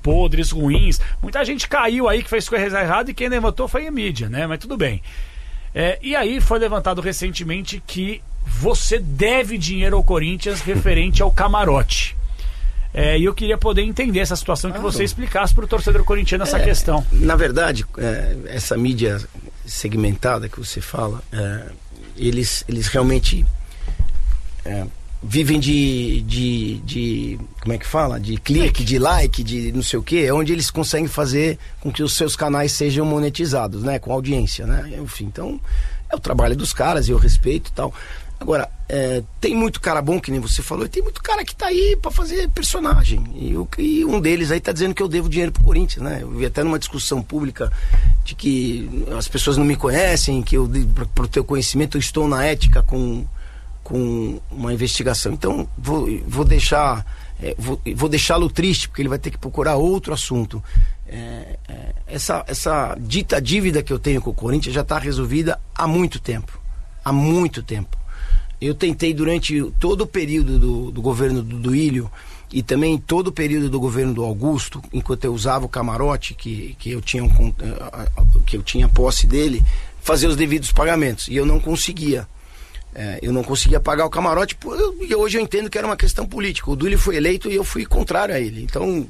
podres, ruins. Muita gente caiu aí que fez coisa errada e quem levantou foi a mídia, né? Mas tudo bem. E aí foi levantado recentemente que você deve dinheiro ao Corinthians referente ao camarote. E eu queria poder entender essa situação, que você explicasse para o torcedor corintiano essa questão. Na verdade, essa mídia segmentada que você fala, eles realmente vivem de como é que fala? De clique, de like, de não sei o quê, onde eles conseguem fazer com que os seus canais sejam monetizados, né? Com audiência, né? Enfim, então é o trabalho dos caras e eu respeito e tal. Agora, tem muito cara bom, que nem você falou, e tem muito cara que tá aí pra fazer personagem. E um deles aí tá dizendo que eu devo dinheiro pro Corinthians, né? Eu vi até numa discussão pública de que as pessoas não me conhecem, que eu, pro teu conhecimento, eu estou na ética com uma investigação. Então, vou deixá-lo triste, porque ele vai ter que procurar outro assunto. Essa dita dívida que eu tenho com o Corinthians já está resolvida há muito tempo. Há muito tempo. Eu tentei durante todo o período do governo do Duílio e também todo o período do governo do Augusto, enquanto eu usava o camarote que eu tinha posse dele, fazer os devidos pagamentos. E eu não conseguia. Eu não conseguia pagar o camarote, e hoje eu entendo que era uma questão política. O Duílio foi eleito e eu fui contrário a ele. Então,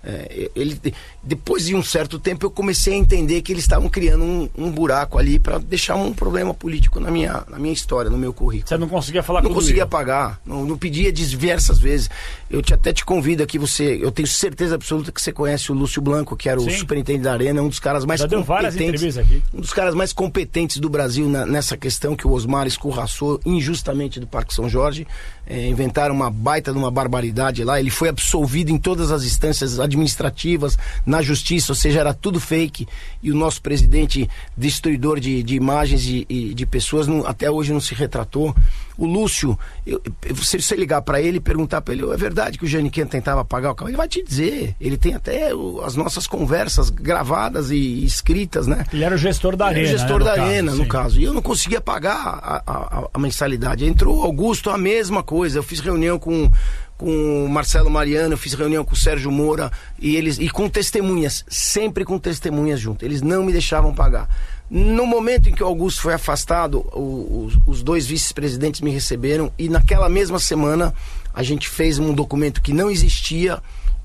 depois de um certo tempo, eu comecei a entender que eles estavam criando um buraco ali para deixar um problema político na minha história, no meu currículo. Você não conseguia falar com o Duílio? Não conseguia pagar, não pedia diversas vezes. Eu até te convido aqui, eu tenho certeza absoluta que você conhece o Lúcio Blanco, que era o superintendente da Arena, um dos caras mais competentes. Já deu várias entrevistas aqui. Um dos caras mais competentes do Brasil nessa questão que o Osmar escorraçou injustamente do Parque São Jorge. Inventaram uma baita de uma barbaridade lá. Ele foi absolvido em todas as instâncias administrativas, na justiça, ou seja, era tudo fake. E o nosso presidente, destruidor de imagens e de pessoas, até hoje não se retratou. O Lúcio, se você ligar para ele e perguntar para ele, é verdade que o Janiquinho tentava pagar o carro? Ele vai te dizer. Ele tem até as nossas conversas gravadas e escritas, né? Ele era o gestor da Arena. Era o gestor da Arena, no caso. E eu não conseguia pagar a mensalidade. Entrou o Augusto, a mesma coisa. Eu fiz reunião com o Marcelo Mariano, eu fiz reunião com o Sérgio Moura e com testemunhas, sempre com testemunhas junto. Eles não me deixavam pagar. No momento em que o Augusto foi afastado, os dois vice-presidentes me receberam e naquela mesma semana a gente fez um documento que não existia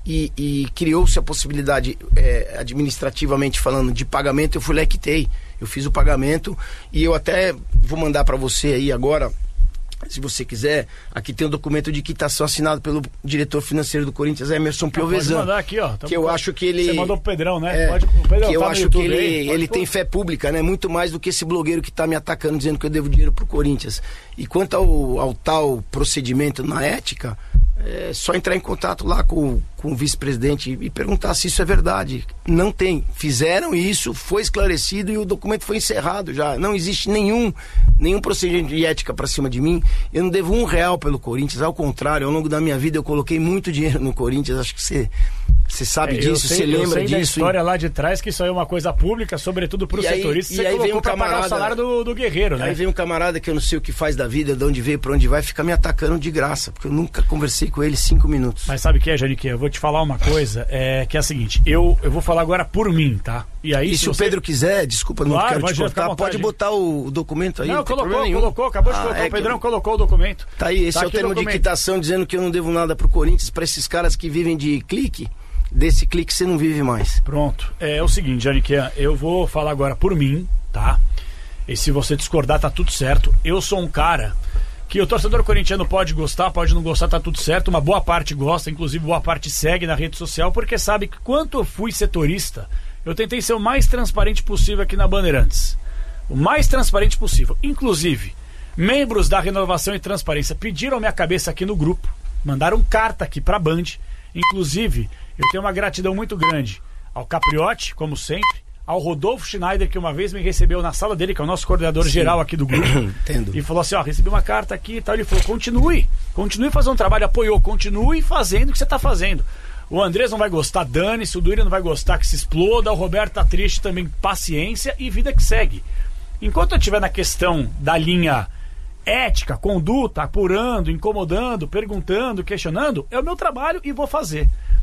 e criou-se a possibilidade, administrativamente falando, de pagamento. Eu fui lá e quitei. Eu fiz o pagamento e eu até vou mandar para você aí agora, se você quiser. Aqui tem um documento de quitação assinado pelo diretor financeiro do Corinthians, Emerson Piovesan. Pode mandar aqui, ó. Que eu acho que ele... Você mandou pro Pedrão, né? O Pedrão, que eu acho que ele tem fé pública, né? Muito mais do que esse blogueiro que tá me atacando, dizendo que eu devo dinheiro pro Corinthians. E quanto ao tal procedimento na ética, é só entrar em contato lá com o vice-presidente e perguntar se isso é verdade. Não tem. Fizeram isso, foi esclarecido e o documento foi encerrado já. Não existe nenhum procedimento de ética para cima de mim. Eu não devo R$1 pelo Corinthians. Ao contrário, ao longo da minha vida eu coloquei muito dinheiro no Corinthians. Acho que você sabe disso, você lembra disso. Da história lá de trás, que isso aí é uma coisa pública, sobretudo para os setoristas. E aí vem um camarada, pagar o salário do Guerreiro, né? Aí vem um camarada que eu não sei o que faz da vida, de onde veio, para onde vai, fica me atacando de graça, porque eu nunca conversei com ele 5 minutos. Mas sabe o que é, Janiquinha? Eu vou te falar uma coisa, que é a seguinte, eu vou falar agora por mim, tá? E se o Pedro quiser, desculpa, não quero te cortar, pode botar o documento aí. Não, colocou, acabou de colocar, o Pedrão colocou o documento. Tá aí, esse é o termo de quitação, dizendo que eu não devo nada pro Corinthians, para esses caras que vivem de clique. Desse clique você não vive mais. Pronto. É o seguinte, Janiquinha, eu vou falar agora por mim, tá? E se você discordar, tá tudo certo. Eu sou um cara que o torcedor corintiano pode gostar, pode não gostar, tá tudo certo. Uma boa parte gosta, inclusive boa parte segue na rede social, porque sabe que quando eu fui setorista, eu tentei ser o mais transparente possível aqui na Bandeirantes. O mais transparente possível. Inclusive, membros da Renovação e Transparência pediram minha cabeça aqui no grupo, mandaram carta aqui pra Band. Inclusive, eu tenho uma gratidão muito grande ao Capriotti, como sempre, ao Rodolfo Schneider, que uma vez me recebeu na sala dele, que é o nosso coordenador geral aqui do grupo. Entendo. E falou assim, recebi uma carta aqui e tal. Ele falou, continue fazendo um trabalho, apoiou, continue fazendo o que você está fazendo. O Andrés não vai gostar, dane-se, o Duílio não vai gostar, que se exploda, o Roberto tá triste também, paciência e vida que segue. Enquanto eu estiver na questão da linha ética, conduta, apurando, incomodando, perguntando, questionando, é o meu trabalho e vou fazer.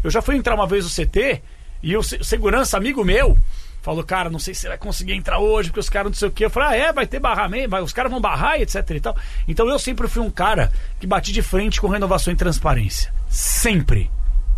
Eu já fui entrar uma vez no CT e o segurança, amigo meu, falou, cara, não sei se você vai conseguir entrar hoje, porque os caras não sei o quê. Eu falei, vai ter barramento, os caras vão barrar, etc e tal. Então eu sempre fui um cara que bati de frente com renovação e transparência. Sempre.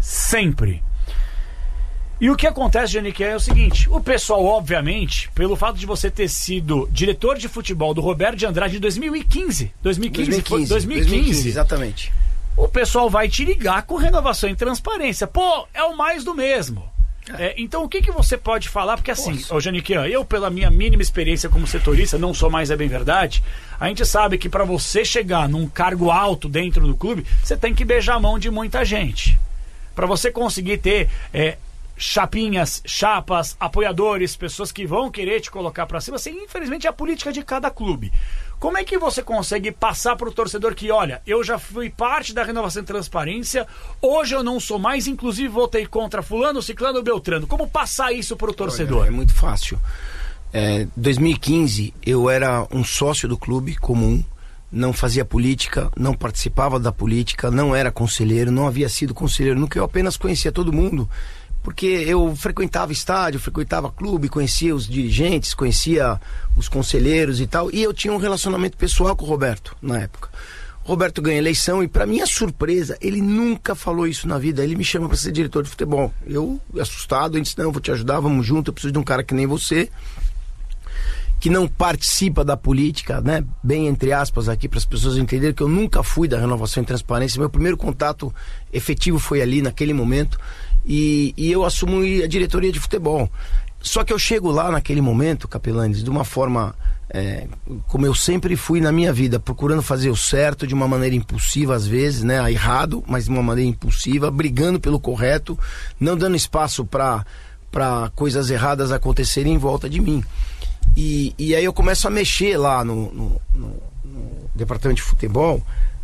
E o que acontece, Giannichia, é o seguinte, o pessoal, obviamente, pelo fato de você ter sido diretor de futebol do Roberto de Andrade em 2015, 2015, exatamente. O pessoal vai te ligar com renovação e transparência. Pô, é o mais do mesmo. Então o que você pode falar? Porque assim, Giannichia, eu pela minha mínima experiência como setorista, não sou mais, é bem verdade, a gente sabe que para você chegar num cargo alto dentro do clube, você tem que beijar a mão de muita gente. Para você conseguir ter chapinhas, chapas, apoiadores, pessoas que vão querer te colocar para cima, assim, infelizmente é a política de cada clube. Como é que você consegue passar para o torcedor que, olha, eu já fui parte da renovação e transparência, hoje eu não sou mais, inclusive votei contra fulano, ciclano ou beltrano. Como passar isso para o torcedor? Olha, é muito fácil. 2015 eu era um sócio do clube comum, não fazia política, não participava da política, não era conselheiro, não havia sido conselheiro, nunca, eu apenas conhecia todo mundo. Porque eu frequentava estádio, frequentava clube, conhecia os dirigentes, conhecia os conselheiros e tal, e eu tinha um relacionamento pessoal com o Roberto na época. O Roberto ganha eleição e, para minha surpresa, ele nunca falou isso na vida. Ele me chama para ser diretor de futebol. Eu, assustado, ele disse, não, eu vou te ajudar, vamos junto, eu preciso de um cara que nem você, que não participa da política, né? Bem entre aspas aqui, para as pessoas entenderem que eu nunca fui da renovação e transparência. Meu primeiro contato efetivo foi ali, naquele momento. E eu assumo a diretoria de futebol. Só que eu chego lá naquele momento, Capelanes, de uma forma como eu sempre fui na minha vida, procurando fazer o certo de uma maneira impulsiva às vezes, né, errado, mas de uma maneira impulsiva, brigando pelo correto, não dando espaço para coisas erradas acontecerem em volta de mim. E aí eu começo a mexer lá no departamento de futebol,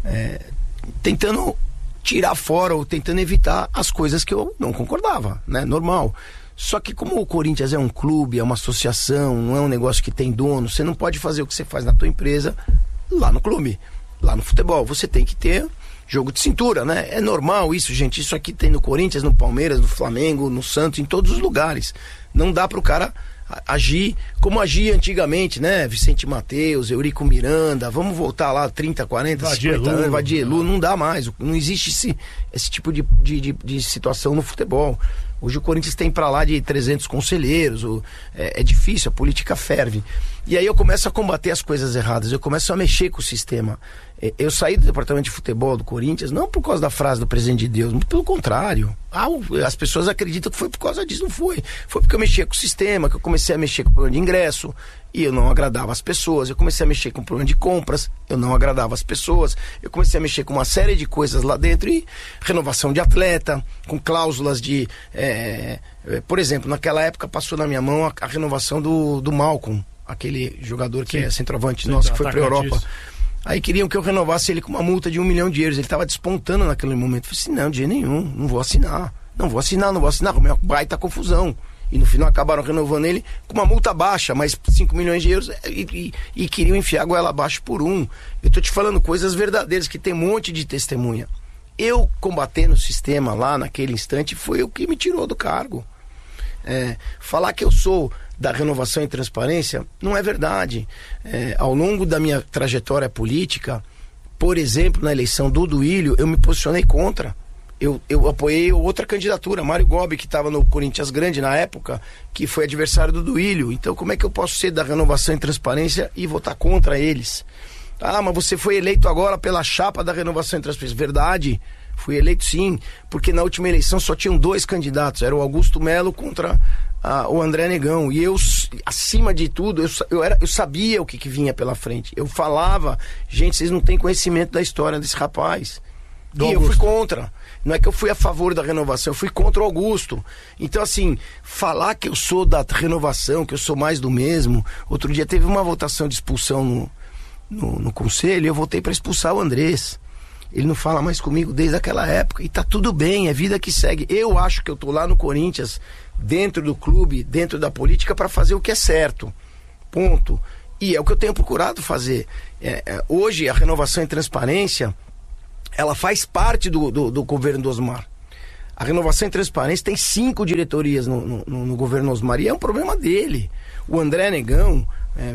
tentando tirar fora ou tentando evitar as coisas que eu não concordava, né? Normal. Só que como o Corinthians é um clube, é uma associação, não é um negócio que tem dono, você não pode fazer o que você faz na tua empresa lá no clube, lá no futebol. Você tem que ter jogo de cintura, né? É normal isso, gente. Isso aqui tem no Corinthians, no Palmeiras, no Flamengo, no Santos, em todos os lugares. Não dá pro cara agir como agia antigamente, né? Vicente Mateus, Eurico Miranda, vamos voltar lá 30, 40, 50 anos, Vadielu, não dá mais, não existe esse tipo de situação no futebol. Hoje o Corinthians tem pra lá de 300 conselheiros, é difícil, a política ferve. E aí eu começo a combater as coisas erradas, eu começo a mexer com o sistema. Eu saí do departamento de futebol do Corinthians não por causa da frase do presidente de Deus, muito pelo contrário. As pessoas acreditam que foi por causa disso, não foi. Foi porque eu mexia com o sistema, que eu comecei a mexer com o problema de ingresso e eu não agradava as pessoas. Eu comecei a mexer com o problema de compras, eu não agradava as pessoas. Eu comecei a mexer com uma série de coisas lá dentro e renovação de atleta, com cláusulas de... por exemplo, naquela época passou na minha mão a renovação do Malcolm, aquele jogador que é centroavante nosso, que foi para a Europa. Aí queriam que eu renovasse ele com uma multa de €1 milhão. Ele estava despontando naquele momento. Eu falei assim, não, de jeito nenhum, não vou assinar, uma baita confusão. E no final acabaram renovando ele com uma multa baixa, mas €5 milhões e queriam enfiar a goela abaixo por um. Eu tô te falando coisas verdadeiras, que tem um monte de testemunha. Eu combatendo o sistema lá naquele instante foi o que me tirou do cargo. Falar que eu sou da renovação e transparência não é verdade. Ao longo da minha trajetória política, por exemplo, na eleição do Duílio, eu me posicionei contra. Eu apoiei outra candidatura, Mário Gobi, que estava no Corinthians Grande na época, que foi adversário do Duílio. Então como é que eu posso ser da renovação e transparência e votar contra eles? Mas você foi eleito agora pela chapa da renovação e transparência. Verdade, fui eleito sim, porque na última eleição só tinham 2 candidatos, era o Augusto Melo contra o André Negão, e eu, acima de tudo, eu sabia o que vinha pela frente. Eu falava, gente, vocês não têm conhecimento da história desse rapaz. E eu fui contra. Não é que eu fui a favor da renovação, eu fui contra o Augusto. Então, assim, falar que eu sou da renovação, que eu sou mais do mesmo. Outro dia teve uma votação de expulsão no conselho, e eu votei para expulsar o Andrés. Ele não fala mais comigo desde aquela época, e tá tudo bem, é vida que segue. Eu acho que eu tô lá no Corinthians, dentro do clube, dentro da política, para fazer o que é certo. Ponto. E é o que eu tenho procurado fazer. Hoje, a renovação e transparência, ela faz parte do governo do Osmar. A Renovação e Transparência tem 5 diretorias no governo Osmar, e é um problema dele. O André Negão,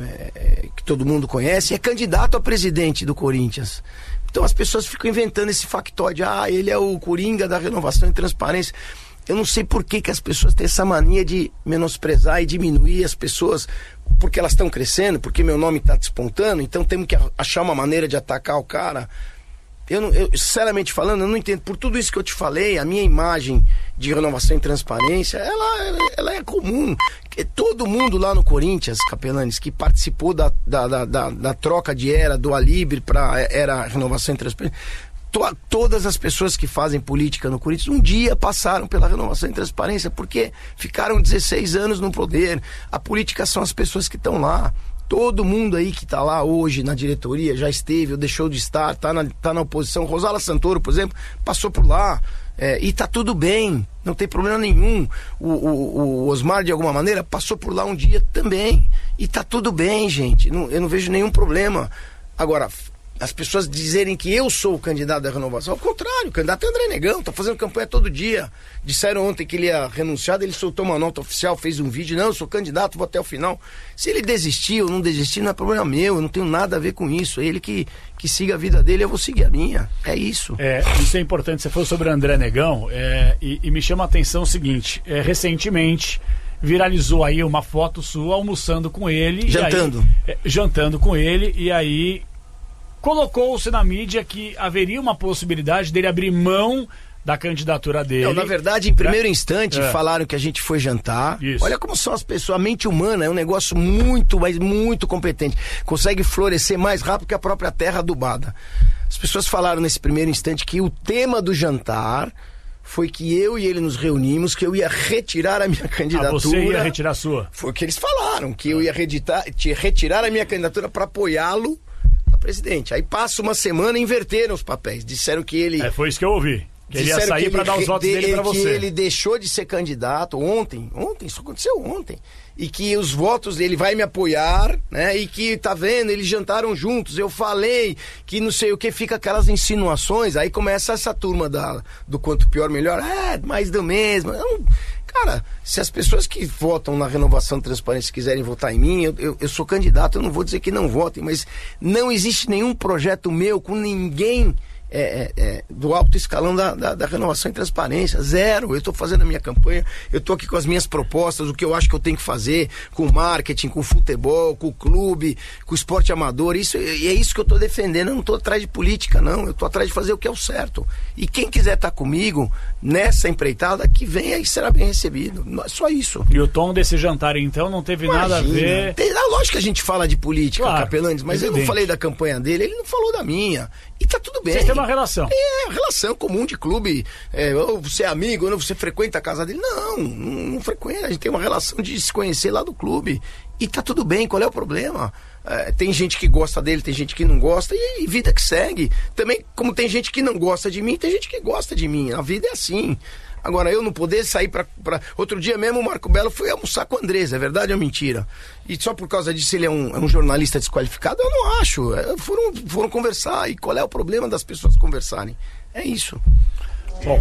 que todo mundo conhece, é candidato a presidente do Corinthians. Então as pessoas ficam inventando esse factoide. Ele é o Coringa da Renovação e Transparência. Eu não sei por que as pessoas têm essa mania de menosprezar e diminuir as pessoas porque elas estão crescendo, porque meu nome está despontando, então temos que achar uma maneira de atacar o cara. Eu, sinceramente falando, eu não entendo. Por tudo isso que eu te falei, a minha imagem de Renovação e Transparência, ela é comum. Todo mundo lá no Corinthians, Capelanes, que participou da troca de era do Alibre para era Renovação e Transparência, todas as pessoas que fazem política no Corinthians um dia passaram pela Renovação e Transparência, porque ficaram 16 anos no poder. A política são as pessoas que estão lá. Todo mundo aí que está lá hoje na diretoria já esteve ou deixou de estar, tá na oposição. Rosala Santoro, por exemplo, passou por lá. E tá tudo bem, não tem problema nenhum. O Osmar, de alguma maneira, passou por lá um dia também. E tá tudo bem, gente. Eu não vejo nenhum problema. Agora, as pessoas dizerem que eu sou o candidato da renovação, ao contrário, o candidato é André Negão, tá fazendo campanha todo dia. Disseram ontem que ele ia renunciar, ele soltou uma nota oficial, fez um vídeo, não, eu sou candidato, vou até o final. Se ele desistir ou não desistir, não é problema meu, eu não tenho nada a ver com isso. É ele que siga a vida dele, eu vou seguir a minha. É isso. Isso é importante, você falou sobre o André Negão, e me chama a atenção o seguinte, recentemente viralizou aí uma foto sua almoçando com ele. Jantando. Jantando com ele, e aí colocou-se na mídia que haveria uma possibilidade dele abrir mão da candidatura dele. Não, na verdade, em primeiro instante, falaram que a gente foi jantar. Isso. Olha como são as pessoas. A mente humana é um negócio muito, mas muito competente. Consegue florescer mais rápido que a própria terra adubada. As pessoas falaram nesse primeiro instante que o tema do jantar foi que eu e ele nos reunimos, que eu ia retirar a minha candidatura. Você ia retirar a sua? Foi o que eles falaram, que eu ia retirar a minha candidatura para apoiá-lo presidente. Aí passa uma semana e inverteram os papéis. Disseram que ele... foi isso que eu ouvi. Que ele ia sair para dar os votos dele para você. Que ele deixou de ser candidato ontem, isso aconteceu ontem. E que os votos dele vai me apoiar, né? E que, tá vendo, eles jantaram juntos. Eu falei que não sei o que, fica aquelas insinuações. Aí começa essa turma do quanto pior, melhor. Mais do mesmo. Cara, se as pessoas que votam na Renovação e Transparência quiserem votar em mim, eu sou candidato, eu não vou dizer que não votem, mas não existe nenhum projeto meu com ninguém do alto escalão da Renovação e Transparência. Zero. Eu estou fazendo a minha campanha, eu estou aqui com as minhas propostas, o que eu acho que eu tenho que fazer com o marketing, com o futebol, com o clube, com o esporte amador. E é isso que eu estou defendendo. Eu não estou atrás de política, não. Eu estou atrás de fazer o que é o certo. E quem quiser estar comigo nessa empreitada, que venha e será bem recebido. Só isso. E o tom desse jantar, então, não teve nada a ver... Lógico que a gente fala de política, claro, Capelanes, mas evidente. Eu não falei da campanha dele, ele não falou da minha. E tá tudo bem. Vocês têm uma relação. Relação comum de clube. Ou você é amigo, ou você frequenta a casa dele. Não frequenta. A gente tem uma relação de se conhecer lá do clube. E tá tudo bem, qual é o problema? Tem gente que gosta dele, tem gente que não gosta, e vida que segue. Também, como tem gente que não gosta de mim, tem gente que gosta de mim. A vida é assim. Agora, eu não poder sair pra... Outro dia mesmo o Marco Belo foi almoçar com o Andrés, é verdade ou mentira? E só por causa disso ele é um jornalista desqualificado? Eu não acho. Foram conversar. E qual é o problema das pessoas conversarem? É isso. Bom,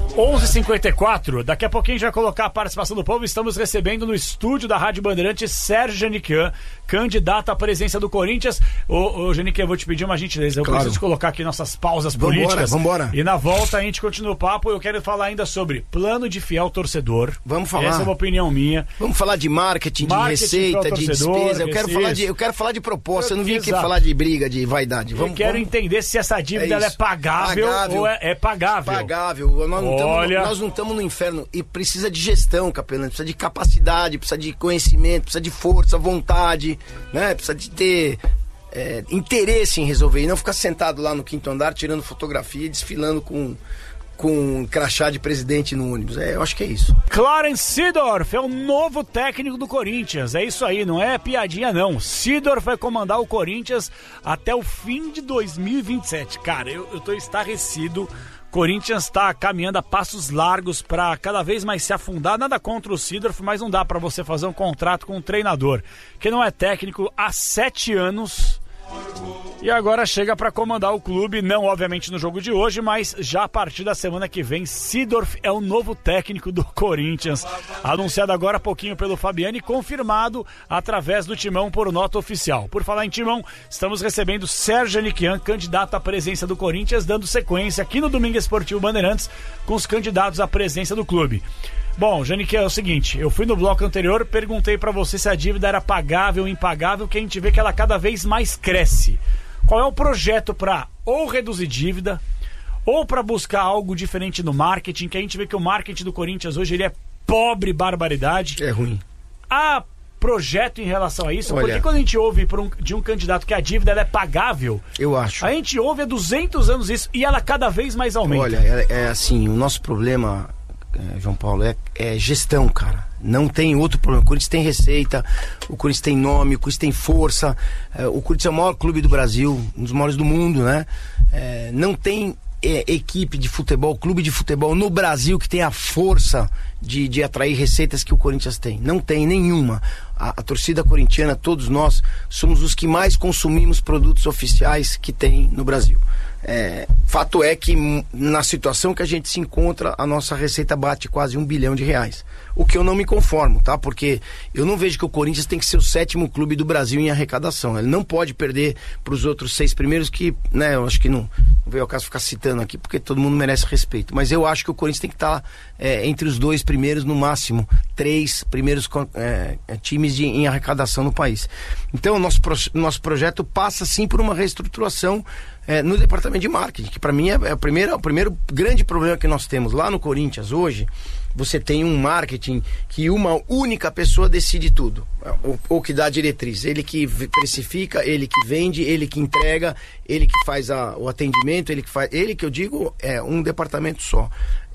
11h54, daqui a pouquinho a gente vai colocar a participação do povo. Estamos recebendo no estúdio da Rádio Bandeirantes Sérgio Janiquan, candidato à presidência do Corinthians. Ô Janiquan, eu vou te pedir uma gentileza. Eu preciso colocar aqui nossas pausas políticas. Vambora. E na volta a gente continua o papo. Eu quero falar ainda sobre plano de fiel torcedor. Vamos falar. Essa é uma opinião minha. Vamos falar de marketing, de receita, de despesa. Eu quero falar de proposta. Eu não vim aqui falar de briga, de vaidade. Eu quero entender se essa dívida ela é pagável ou é pagável. Pagável. Nós não estamos no inferno. E precisa de gestão, Capelano. Precisa de capacidade, precisa de conhecimento, precisa de força, vontade, né? Precisa de ter interesse em resolver. E não ficar sentado lá no quinto andar tirando fotografia e desfilando com um crachá de presidente no ônibus. Eu acho que é isso. Clarence Seedorf é o novo técnico do Corinthians. É isso aí, não é piadinha não. Seedorf vai comandar o Corinthians até o fim de 2027. Cara, eu tô estarrecido. Corinthians está caminhando a passos largos para cada vez mais se afundar. Nada contra o Seedorf, mas não dá para você fazer um contrato com um treinador que não é técnico há 7 anos E agora chega para comandar o clube, não obviamente no jogo de hoje, mas já a partir da semana que vem, Seedorf é o novo técnico do Corinthians. Anunciado agora há pouquinho pelo Fabiani e confirmado através do Timão por nota oficial. Por falar em Timão, estamos recebendo Sérgio Aniquian, candidato à presença do Corinthians, dando sequência aqui no Domingo Esportivo Bandeirantes com os candidatos à presença do clube. Bom, Janiquian, é o seguinte, eu fui no bloco anterior, perguntei para você se a dívida era pagável ou impagável, que a gente vê que ela cada vez mais cresce. Qual é o projeto para ou reduzir dívida, ou para buscar algo diferente no marketing, que a gente vê que o marketing do Corinthians hoje ele é pobre barbaridade. É ruim. Há projeto em relação a isso? Olha, porque quando a gente ouve de um candidato que a dívida ela é pagável, eu acho. A gente ouve há 200 anos isso e ela cada vez mais aumenta. Olha, é assim, o nosso problema, João Paulo, é gestão, cara. Não tem outro problema. O Corinthians tem receita, o Corinthians tem nome, o Corinthians tem força. O Corinthians é o maior clube do Brasil, um dos maiores do mundo, né? Não tem equipe de futebol, clube de futebol no Brasil que tem a força de atrair receitas que o Corinthians tem. Não tem nenhuma. A torcida corintiana, todos nós, somos os que mais consumimos produtos oficiais que tem no Brasil. Fato é que na situação que a gente se encontra, a nossa receita bate quase R$1 bilhão. O que eu não me conformo, tá? Porque eu não vejo que o Corinthians tem que ser o 7º clube do Brasil em arrecadação. Ele não pode perder para os outros 6 primeiros que, né, eu acho que não veio ao caso ficar citando aqui, porque todo mundo merece respeito. Mas eu acho que o Corinthians tem que estar entre os 2 primeiros, no máximo 3 primeiros times em arrecadação no país. Então o nosso projeto passa sim por uma reestruturação no departamento de marketing, que para mim é o primeiro grande problema que nós temos lá no Corinthians hoje. Você tem um marketing que uma única pessoa decide tudo, ou que dá a diretriz. Ele que precifica, ele que vende, ele que entrega, ele que faz o atendimento, ele que eu digo é um departamento só.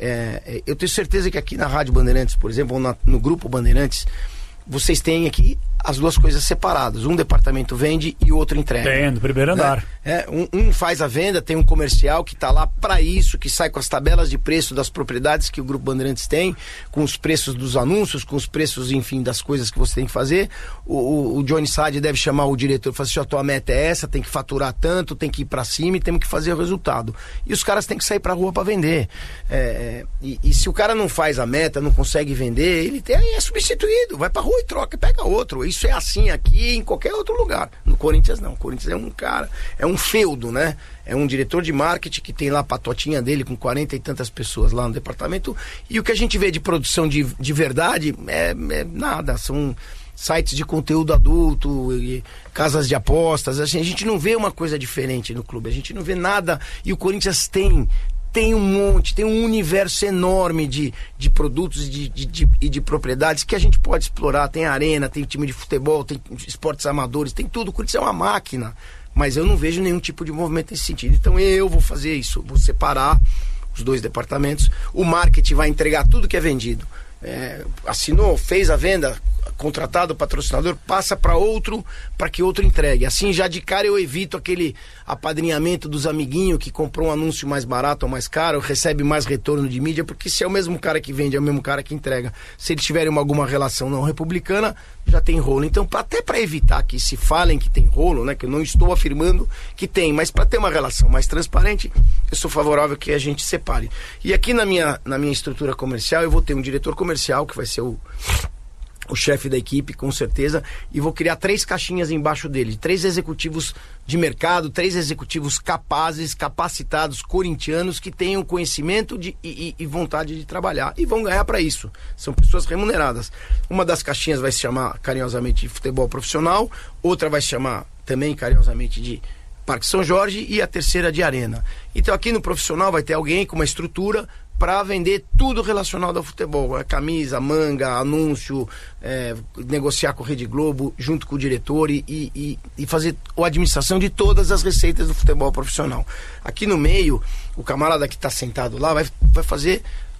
Eu tenho certeza que aqui na Rádio Bandeirantes, por exemplo, ou no Grupo Bandeirantes, vocês têm aqui as duas coisas separadas. Um departamento vende e o outro entrega. Tem, no primeiro andar. Um faz a venda, tem um comercial que está lá para isso, que sai com as tabelas de preço das propriedades que o Grupo Bandeirantes tem, com os preços dos anúncios, com os preços, enfim, das coisas que você tem que fazer. O Johnny Sade deve chamar o diretor e falar assim, a tua meta é essa, tem que faturar tanto, tem que ir para cima e temos que fazer o resultado. E os caras têm que sair para a rua para vender. E se o cara não faz a meta, não consegue vender, ele é substituído, vai para a rua e troca e pega outro. Isso é assim aqui em qualquer outro lugar. No Corinthians não. O Corinthians é um cara, é um feudo, né? É um diretor de marketing que tem lá a patotinha dele com 40 e tantas pessoas lá no departamento. E o que a gente vê de produção de verdade é nada. São sites de conteúdo adulto, e casas de apostas. A gente não vê uma coisa diferente no clube. A gente não vê nada. E o Corinthians tem um monte, tem um universo enorme de produtos e de propriedades que a gente pode explorar. Tem arena, tem time de futebol, tem esportes amadores, tem tudo. O Corinthians é uma máquina, mas eu não vejo nenhum tipo de movimento nesse sentido. Então eu vou fazer isso, vou separar os 2 departamentos. O marketing vai entregar tudo que é vendido. Assinou, fez a venda, contratado o patrocinador, passa para outro, para que outro entregue. Assim, já de cara eu evito aquele apadrinhamento dos amiguinhos que comprou um anúncio mais barato ou mais caro, recebe mais retorno de mídia, porque se é o mesmo cara que vende, é o mesmo cara que entrega. Se eles tiverem alguma relação não republicana, já tem rolo. Então, até para evitar que se falem que tem rolo, né, que eu não estou afirmando que tem, mas para ter uma relação mais transparente, eu sou favorável que a gente separe. E aqui na minha estrutura comercial, eu vou ter um diretor comercial, que vai ser o chefe da equipe, com certeza, e vou criar 3 caixinhas embaixo dele, 3 executivos de mercado, 3 executivos capazes, capacitados, corintianos, que tenham conhecimento e vontade de trabalhar, e vão ganhar para isso. São pessoas remuneradas. Uma das caixinhas vai se chamar carinhosamente de futebol profissional, outra vai se chamar também carinhosamente de Parque São Jorge, e a terceira de arena. Então aqui no profissional vai ter alguém com uma estrutura para vender tudo relacionado ao futebol, camisa, manga, anúncio, negociar com a Rede Globo junto com o diretor e fazer a administração de todas as receitas do futebol profissional. Aqui no meio, o camarada que está sentado lá vai fazer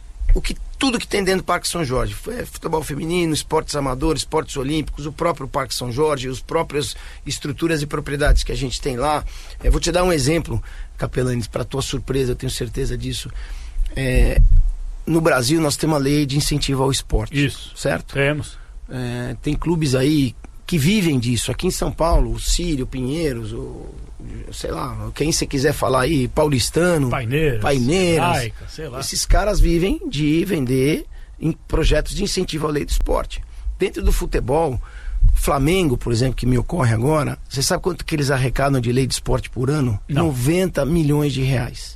tudo que tem dentro do Parque São Jorge, futebol feminino, esportes amadores, esportes olímpicos, o próprio Parque São Jorge, as próprias estruturas e propriedades que a gente tem lá. Vou te dar um exemplo, Capelanes, para tua surpresa, eu tenho certeza disso. No Brasil nós temos uma lei de incentivo ao esporte. Isso. Certo? Temos. Tem clubes aí que vivem disso. Aqui em São Paulo, o Sírio, Pinheiros, sei lá, quem você quiser falar aí, Paulistano, Paineiras, sei lá. Esses caras vivem de vender em projetos de incentivo à lei do esporte. Dentro do futebol, Flamengo, por exemplo, que me ocorre agora, você sabe quanto que eles arrecadam de lei de esporte por ano? Não. 90 milhões de reais.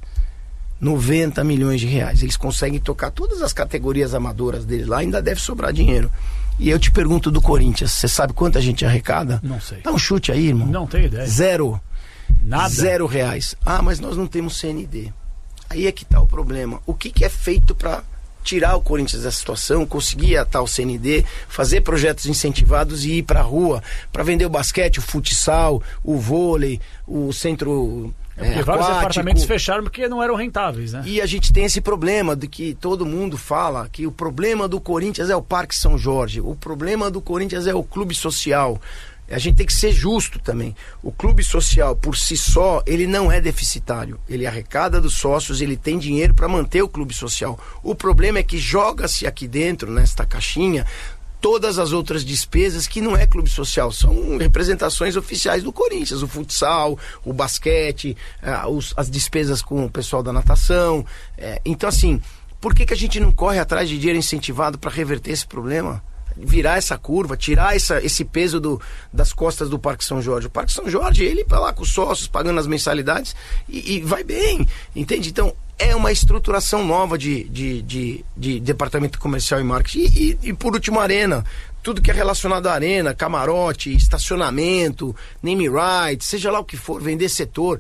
90 milhões de reais. Eles conseguem tocar todas as categorias amadoras deles lá, ainda deve sobrar dinheiro. E eu te pergunto do Corinthians, você sabe quanto a gente arrecada? Não sei. Dá um chute aí, irmão. Não tenho ideia. Zero. Nada? R$0. Ah, mas nós não temos CND. Aí é que tá o problema. O que é feito para tirar o Corinthians da situação, conseguir atar o CND, fazer projetos incentivados e ir pra rua, para vender o basquete, o futsal, o vôlei, o centro porque vários departamentos fecharam porque não eram rentáveis, né? E a gente tem esse problema de que todo mundo fala que o problema do Corinthians é o Parque São Jorge, o problema do Corinthians é o clube social. A gente tem que ser justo também. O clube social, por si só, ele não é deficitário. Ele arrecada dos sócios, ele tem dinheiro para manter o clube social. O problema é que joga-se aqui dentro, nesta caixinha, todas as outras despesas que não é clube social, são representações oficiais do Corinthians, o futsal, o basquete, as despesas com o pessoal da natação. Então, assim, por que a gente não corre atrás de dinheiro incentivado para reverter esse problema? Virar essa curva, tirar esse peso das costas do Parque São Jorge. O Parque São Jorge, ele vai lá com os sócios, pagando as mensalidades e vai bem, entende? Então, é uma estruturação nova de departamento comercial e marketing. E por último, arena. Tudo que é relacionado à arena, camarote, estacionamento, name rights, seja lá o que for, vender setor,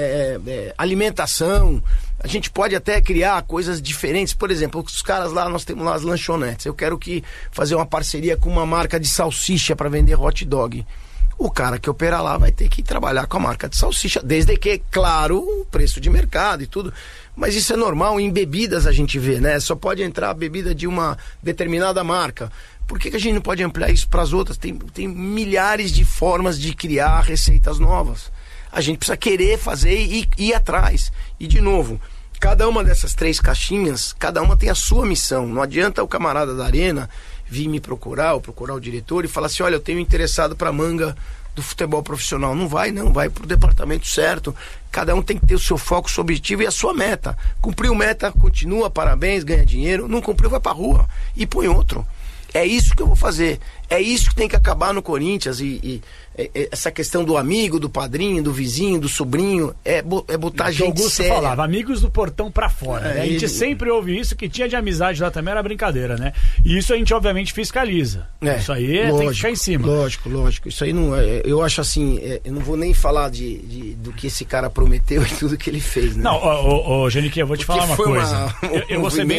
alimentação. A gente pode até criar coisas diferentes. Por exemplo, os caras lá, nós temos lá as lanchonetes. Eu quero fazer uma parceria com uma marca de salsicha para vender hot dog. O cara que opera lá vai ter que trabalhar com a marca de salsicha, desde que, claro, o preço de mercado e tudo. Mas isso é normal, em bebidas a gente vê, né? Só pode entrar a bebida de uma determinada marca. Por que a gente não pode ampliar isso para as outras? Tem milhares de formas de criar receitas novas. A gente precisa querer fazer e ir atrás. E, de novo, cada uma dessas 3 caixinhas, cada uma tem a sua missão. Não adianta o camarada da arena vir me procurar, ou procurar o diretor e falar assim, olha, eu tenho interessado para a manga do futebol profissional. Não vai para o departamento certo. Cada um tem que ter o seu foco, o seu objetivo e a sua meta. Cumpriu meta, continua, parabéns, ganha dinheiro. Não cumpriu, vai para a rua e põe outro. É isso que eu vou fazer. É isso que tem que acabar no Corinthians. E essa questão do amigo, do padrinho, do vizinho, do sobrinho, é botar gente Augusto séria. falava, amigos do portão pra fora, né? A gente sempre ouve isso, que tinha de amizade lá também era brincadeira, né? E isso a gente obviamente fiscaliza. Isso aí tem que ficar em cima. Lógico. Isso aí não eu acho assim, eu não vou nem falar do que esse cara prometeu e tudo que ele fez, né? Não, Genique, eu vou te falar uma coisa. Eu vou ser bem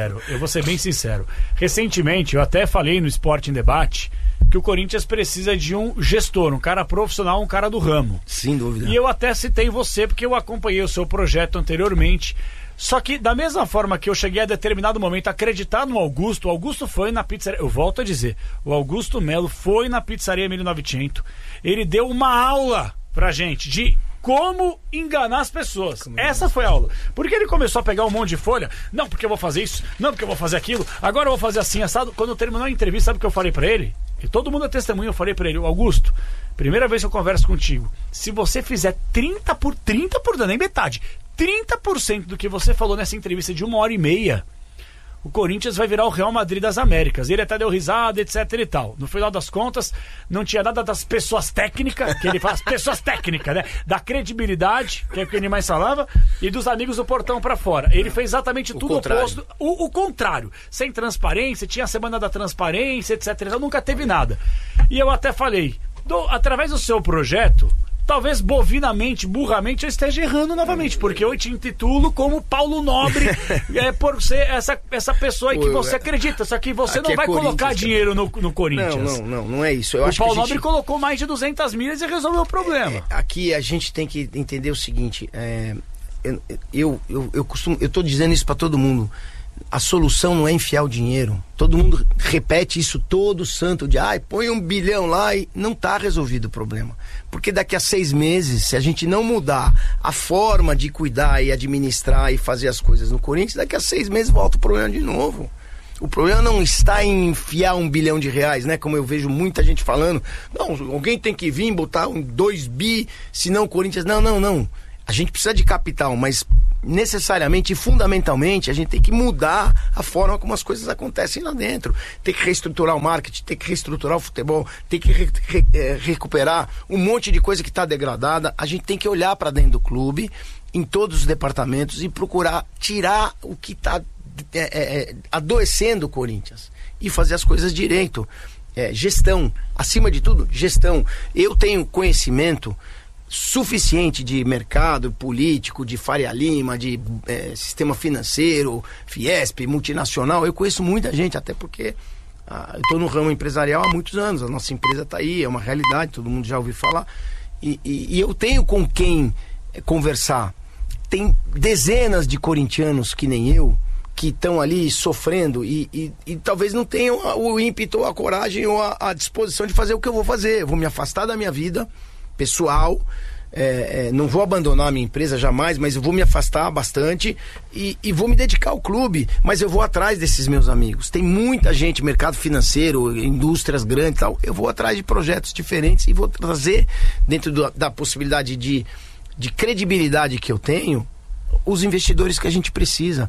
sincero. Recentemente, eu até falei no Sport em Debate que o Corinthians precisa de um gestor, um cara profissional, um cara do ramo. Sem dúvida. E eu até citei você porque eu acompanhei o seu projeto anteriormente. Só que da mesma forma que eu cheguei a determinado momento a acreditar no Augusto, o Augusto foi na pizzaria, eu volto a dizer, o Augusto Melo foi na pizzaria 1900, ele deu uma aula pra gente de como enganar as pessoas. Essa foi a aula. Porque ele começou a pegar um monte de folha. Não, porque eu vou fazer isso. Não, porque eu vou fazer aquilo. Agora eu vou fazer assim, assado. Quando terminou a entrevista, sabe o que eu falei pra ele? E todo mundo é testemunha, eu falei pra ele, Augusto, primeira vez que eu converso contigo, se você fizer 30 por nem metade, 30% do que você falou nessa entrevista de 1h30, o Corinthians vai virar o Real Madrid das Américas. Ele até deu risada, etc e tal. No final das contas, não tinha nada das pessoas técnicas, que ele fala, as pessoas técnicas, né? Da credibilidade, que é o que ele mais falava, e dos amigos do portão pra fora. Ele fez exatamente tudo oposto. O contrário. Sem transparência, tinha a semana da transparência, etc e tal. Nunca teve nada. E eu até falei, através do seu projeto, talvez bovinamente, burramente, eu esteja errando novamente, porque eu te intitulo como Paulo Nobre, por ser essa pessoa aí que você acredita, só que você não vai colocar dinheiro no Corinthians. Não é isso. O Paulo Nobre colocou mais de 200 milhas e resolveu o problema. Aqui a gente tem que entender o seguinte, eu tô dizendo isso para todo mundo. A solução não é enfiar o dinheiro. Todo mundo repete isso todo santo dia. Põe $1 bilhão lá e não está resolvido o problema. Porque daqui a 6 meses, se a gente não mudar a forma de cuidar e administrar e fazer as coisas no Corinthians, daqui a 6 meses volta o problema de novo. O problema não está em enfiar R$1 bilhão, né? Como eu vejo muita gente falando. Não, alguém tem que vir botar 2 bi, senão o Corinthians... Não. A gente precisa de capital, mas necessariamente e fundamentalmente a gente tem que mudar a forma como as coisas acontecem lá dentro. Tem que reestruturar o marketing, tem que reestruturar o futebol, tem que recuperar um monte de coisa que está degradada. A gente tem que olhar para dentro do clube, em todos os departamentos, e procurar tirar o que está adoecendo o Corinthians e fazer as coisas direito. Gestão, acima de tudo, gestão. Eu tenho conhecimento suficiente de mercado político, de Faria Lima, de sistema financeiro, Fiesp, multinacional. Eu conheço muita gente, até porque eu estou no ramo empresarial há muitos anos. A nossa empresa está aí, é uma realidade, todo mundo já ouviu falar. E eu tenho com quem conversar. Tem dezenas de corintianos que nem eu, que estão ali sofrendo e talvez não tenham o ímpeto, ou a coragem ou a disposição de fazer o que eu vou fazer. Eu vou me afastar da minha vida pessoal, não vou abandonar a minha empresa jamais, mas eu vou me afastar bastante e vou me dedicar ao clube, mas eu vou atrás desses meus amigos. Tem muita gente, mercado financeiro, indústrias grandes e tal, eu vou atrás de projetos diferentes e vou trazer, dentro da possibilidade de credibilidade que eu tenho, os investidores que a gente precisa.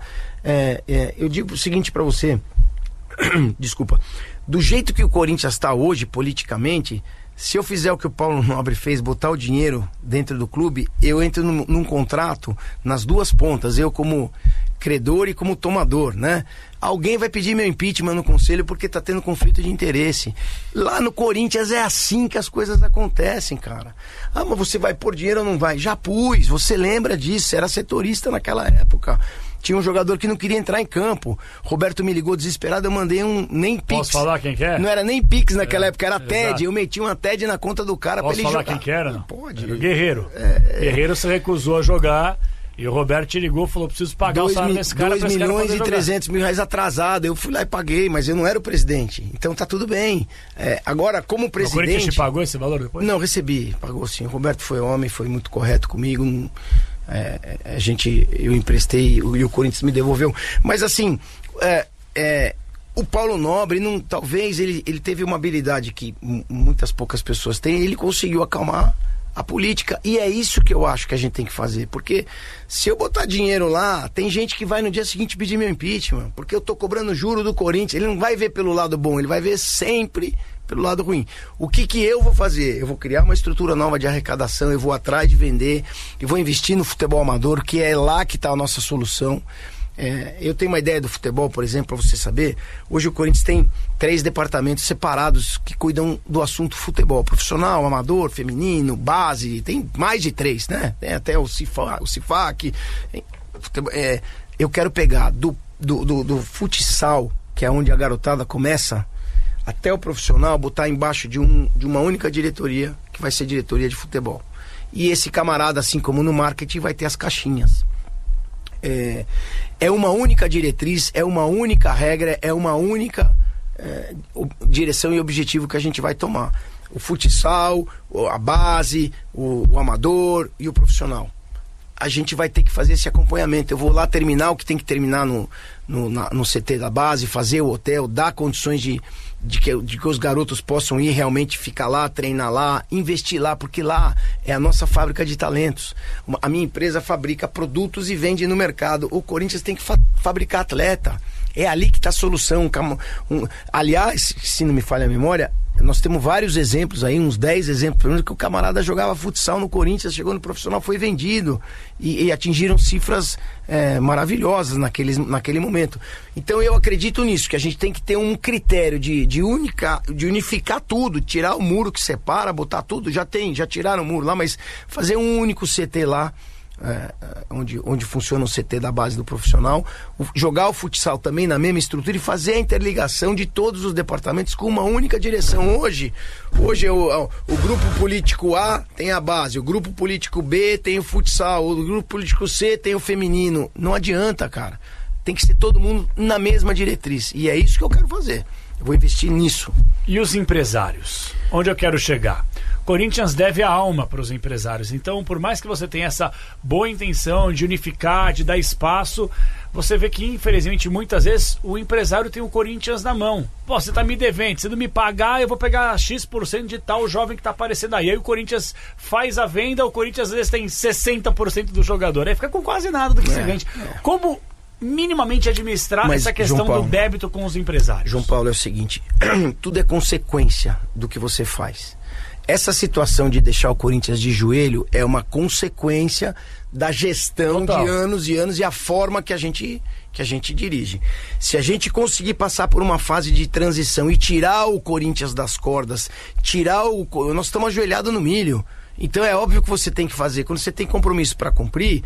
Eu digo o seguinte para você, desculpa, do jeito que o Corinthians está hoje politicamente, se eu fizer o que o Paulo Nobre fez, botar o dinheiro dentro do clube, eu entro num contrato nas duas pontas, eu como credor e como tomador, né? Alguém vai pedir meu impeachment no conselho porque tá tendo conflito de interesse. Lá no Corinthians é assim que as coisas acontecem, cara. Mas você vai pôr dinheiro ou não vai? Já pus, você lembra disso, era setorista naquela época. Tinha um jogador que não queria entrar em campo. Roberto me ligou desesperado, eu mandei nem Pix. Posso falar quem que é? Não era nem Pix naquela época, era TED. Eu meti uma TED na conta do cara pra ele jogar. Posso falar quem que era? Não? Pode. Era o Guerreiro. Guerreiro se recusou a jogar e o Roberto te ligou e falou, preciso pagar o salário desse cara. 2 milhões e 300 mil reais atrasado. Eu fui lá e paguei, mas eu não era o presidente. Então tá tudo bem. Agora, como presidente... O Corinthians te pagou esse valor depois? Não, recebi. Pagou sim. O Roberto foi homem, foi muito correto comigo. Eu emprestei e o Corinthians me devolveu. Mas assim, o Paulo Nobre, talvez ele teve uma habilidade que muitas poucas pessoas têm. Ele conseguiu acalmar a política, e é isso que eu acho que a gente tem que fazer, porque se eu botar dinheiro lá, tem gente que vai no dia seguinte pedir meu impeachment, porque eu tô cobrando juro do Corinthians. Ele não vai ver pelo lado bom, ele vai ver sempre pelo lado ruim. O que eu vou fazer? Eu vou criar uma estrutura nova de arrecadação, eu vou atrás de vender, eu vou investir no futebol amador, que é lá que está a nossa solução. Eu tenho uma ideia do futebol, por exemplo, para você saber. Hoje o Corinthians tem 3 departamentos separados que cuidam do assunto futebol: profissional, amador, feminino, base. Tem mais de 3, né? Tem até o CIFAC. Eu quero pegar do futsal, que é onde a garotada começa, até o profissional, botar embaixo de uma única diretoria, que vai ser diretoria de futebol. E esse camarada, assim como no marketing, vai ter as caixinhas. É uma única diretriz, é uma única regra, é uma única direção e objetivo que a gente vai tomar. O futsal, a base, o amador e o profissional. A gente vai ter que fazer esse acompanhamento. Eu vou lá terminar o que tem que terminar no CT da base, fazer o hotel, dar condições de que os garotos possam ir realmente ficar lá, treinar lá, investir lá, porque lá é a nossa fábrica de talentos. A minha empresa fabrica produtos e vende no mercado. O Corinthians tem que fabricar atleta. É ali que está a solução. Aliás, se não me falha a memória, nós temos vários exemplos aí, uns 10 exemplos, que o camarada jogava futsal no Corinthians, chegou no profissional, foi vendido e atingiram cifras maravilhosas naquele momento. Então eu acredito nisso, que a gente tem que ter um critério de unificar tudo, tirar o muro que separa, botar tudo, já tiraram o muro lá, mas fazer um único CT lá, onde funciona o CT da base do profissional, jogar o futsal também na mesma estrutura e fazer a interligação de todos os departamentos com uma única direção. Hoje o grupo político A tem a base, o grupo político B tem o futsal, o grupo político C tem o feminino. Não adianta, cara. Tem que ser todo mundo na mesma diretriz, e é isso que eu quero fazer. Eu vou investir nisso. E os empresários? Onde eu quero chegar? Corinthians deve a alma para os empresários. Então, por mais que você tenha essa boa intenção de unificar, de dar espaço, você vê que, infelizmente, muitas vezes o empresário tem o Corinthians na mão. Pô, você tá me devendo, se não me pagar, eu vou pegar X% de tal jovem que tá aparecendo aí. Aí o Corinthians faz a venda, o Corinthians às vezes tem 60% do jogador. Aí fica com quase nada do que se vende. Como minimamente administrar essa questão do débito com os empresários? João Paulo, é o seguinte, tudo é consequência do que você faz. Essa situação de deixar o Corinthians de joelho é uma consequência da gestão de anos e anos e a forma que a gente dirige. Se a gente conseguir passar por uma fase de transição e tirar o Corinthians das cordas, nós estamos ajoelhados no milho. Então é óbvio que você tem que fazer. Quando você tem compromisso para cumprir,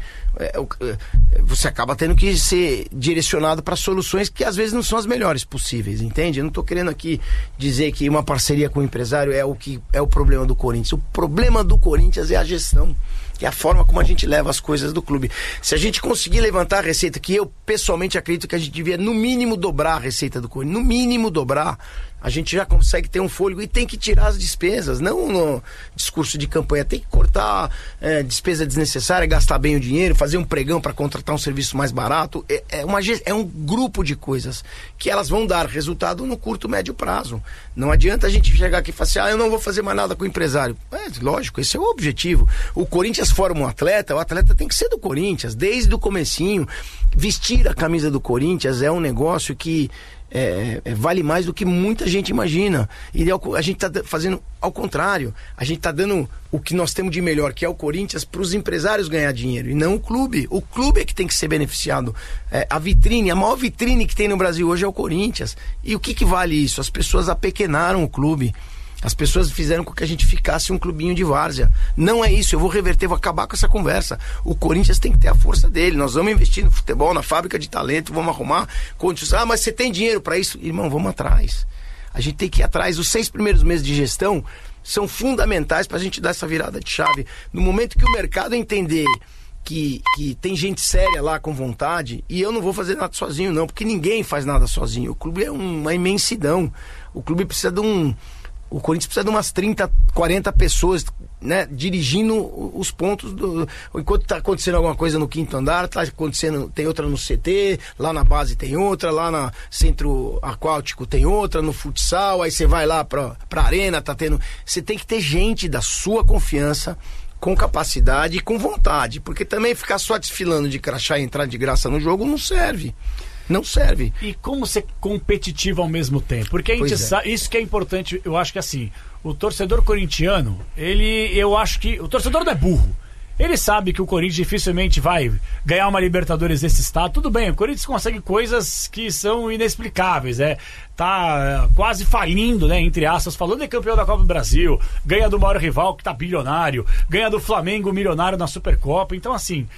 você acaba tendo que ser direcionado para soluções que às vezes não são as melhores possíveis, entende? Eu não estou querendo aqui dizer que uma parceria com o empresário é o problema do Corinthians. O problema do Corinthians é a gestão, é a forma como a gente leva as coisas do clube. Se a gente conseguir levantar a receita, que eu pessoalmente acredito que a gente devia no mínimo dobrar a receita do Corinthians, no mínimo dobrar, a gente já consegue ter um fôlego e tem que tirar as despesas, não no discurso de campanha, tem que cortar despesa desnecessária, gastar bem o dinheiro, fazer um pregão para contratar um serviço mais barato, é um grupo de coisas que elas vão dar resultado no curto, médio prazo. Não adianta a gente chegar aqui e falar assim, eu não vou fazer mais nada com o empresário. Lógico, esse é o objetivo. O Corinthians forma um atleta, o atleta tem que ser do Corinthians, desde o comecinho. Vestir a camisa do Corinthians é um negócio que vale mais do que muita gente imagina. E a gente está fazendo ao contrário. A gente está dando o que nós temos de melhor, que é o Corinthians, para os empresários ganhar dinheiro, e não o clube. O clube é que tem que ser beneficiado. A vitrine, a maior vitrine que tem no Brasil hoje é o Corinthians. E o que vale isso? As pessoas apequenaram o clube. As pessoas fizeram com que a gente ficasse um clubinho de várzea. Não é isso, eu vou reverter, vou acabar com essa conversa. O Corinthians tem que ter a força dele. Nós vamos investir no futebol, na fábrica de talento, vamos arrumar condições. Mas você tem dinheiro para isso? Irmão, vamos atrás. A gente tem que ir atrás. Os 6 primeiros meses de gestão são fundamentais para a gente dar essa virada de chave. No momento que o mercado entender que tem gente séria lá com vontade, e eu não vou fazer nada sozinho não, porque ninguém faz nada sozinho. O clube é uma imensidão. O clube precisa o Corinthians precisa de umas 30, 40 pessoas, né, dirigindo os pontos enquanto está acontecendo alguma coisa no 5º andar, está acontecendo, tem outra no CT, lá na base tem outra, lá no centro aquático tem outra, no futsal, aí você vai lá pra arena, tá tendo. Você tem que ter gente da sua confiança, com capacidade e com vontade, porque também ficar só desfilando de crachá e entrar de graça no jogo não serve. Não serve. E como ser competitivo ao mesmo tempo? Porque a gente sabe, isso que é importante, eu acho que assim, o torcedor corintiano, eu acho que o torcedor não é burro. Ele sabe que o Corinthians dificilmente vai ganhar uma Libertadores desse estado. Tudo bem, o Corinthians consegue coisas que são inexplicáveis, tá quase falindo, né, entre aspas, falando é campeão da Copa do Brasil, ganha do maior rival que tá bilionário, ganha do Flamengo milionário na Supercopa. Então assim,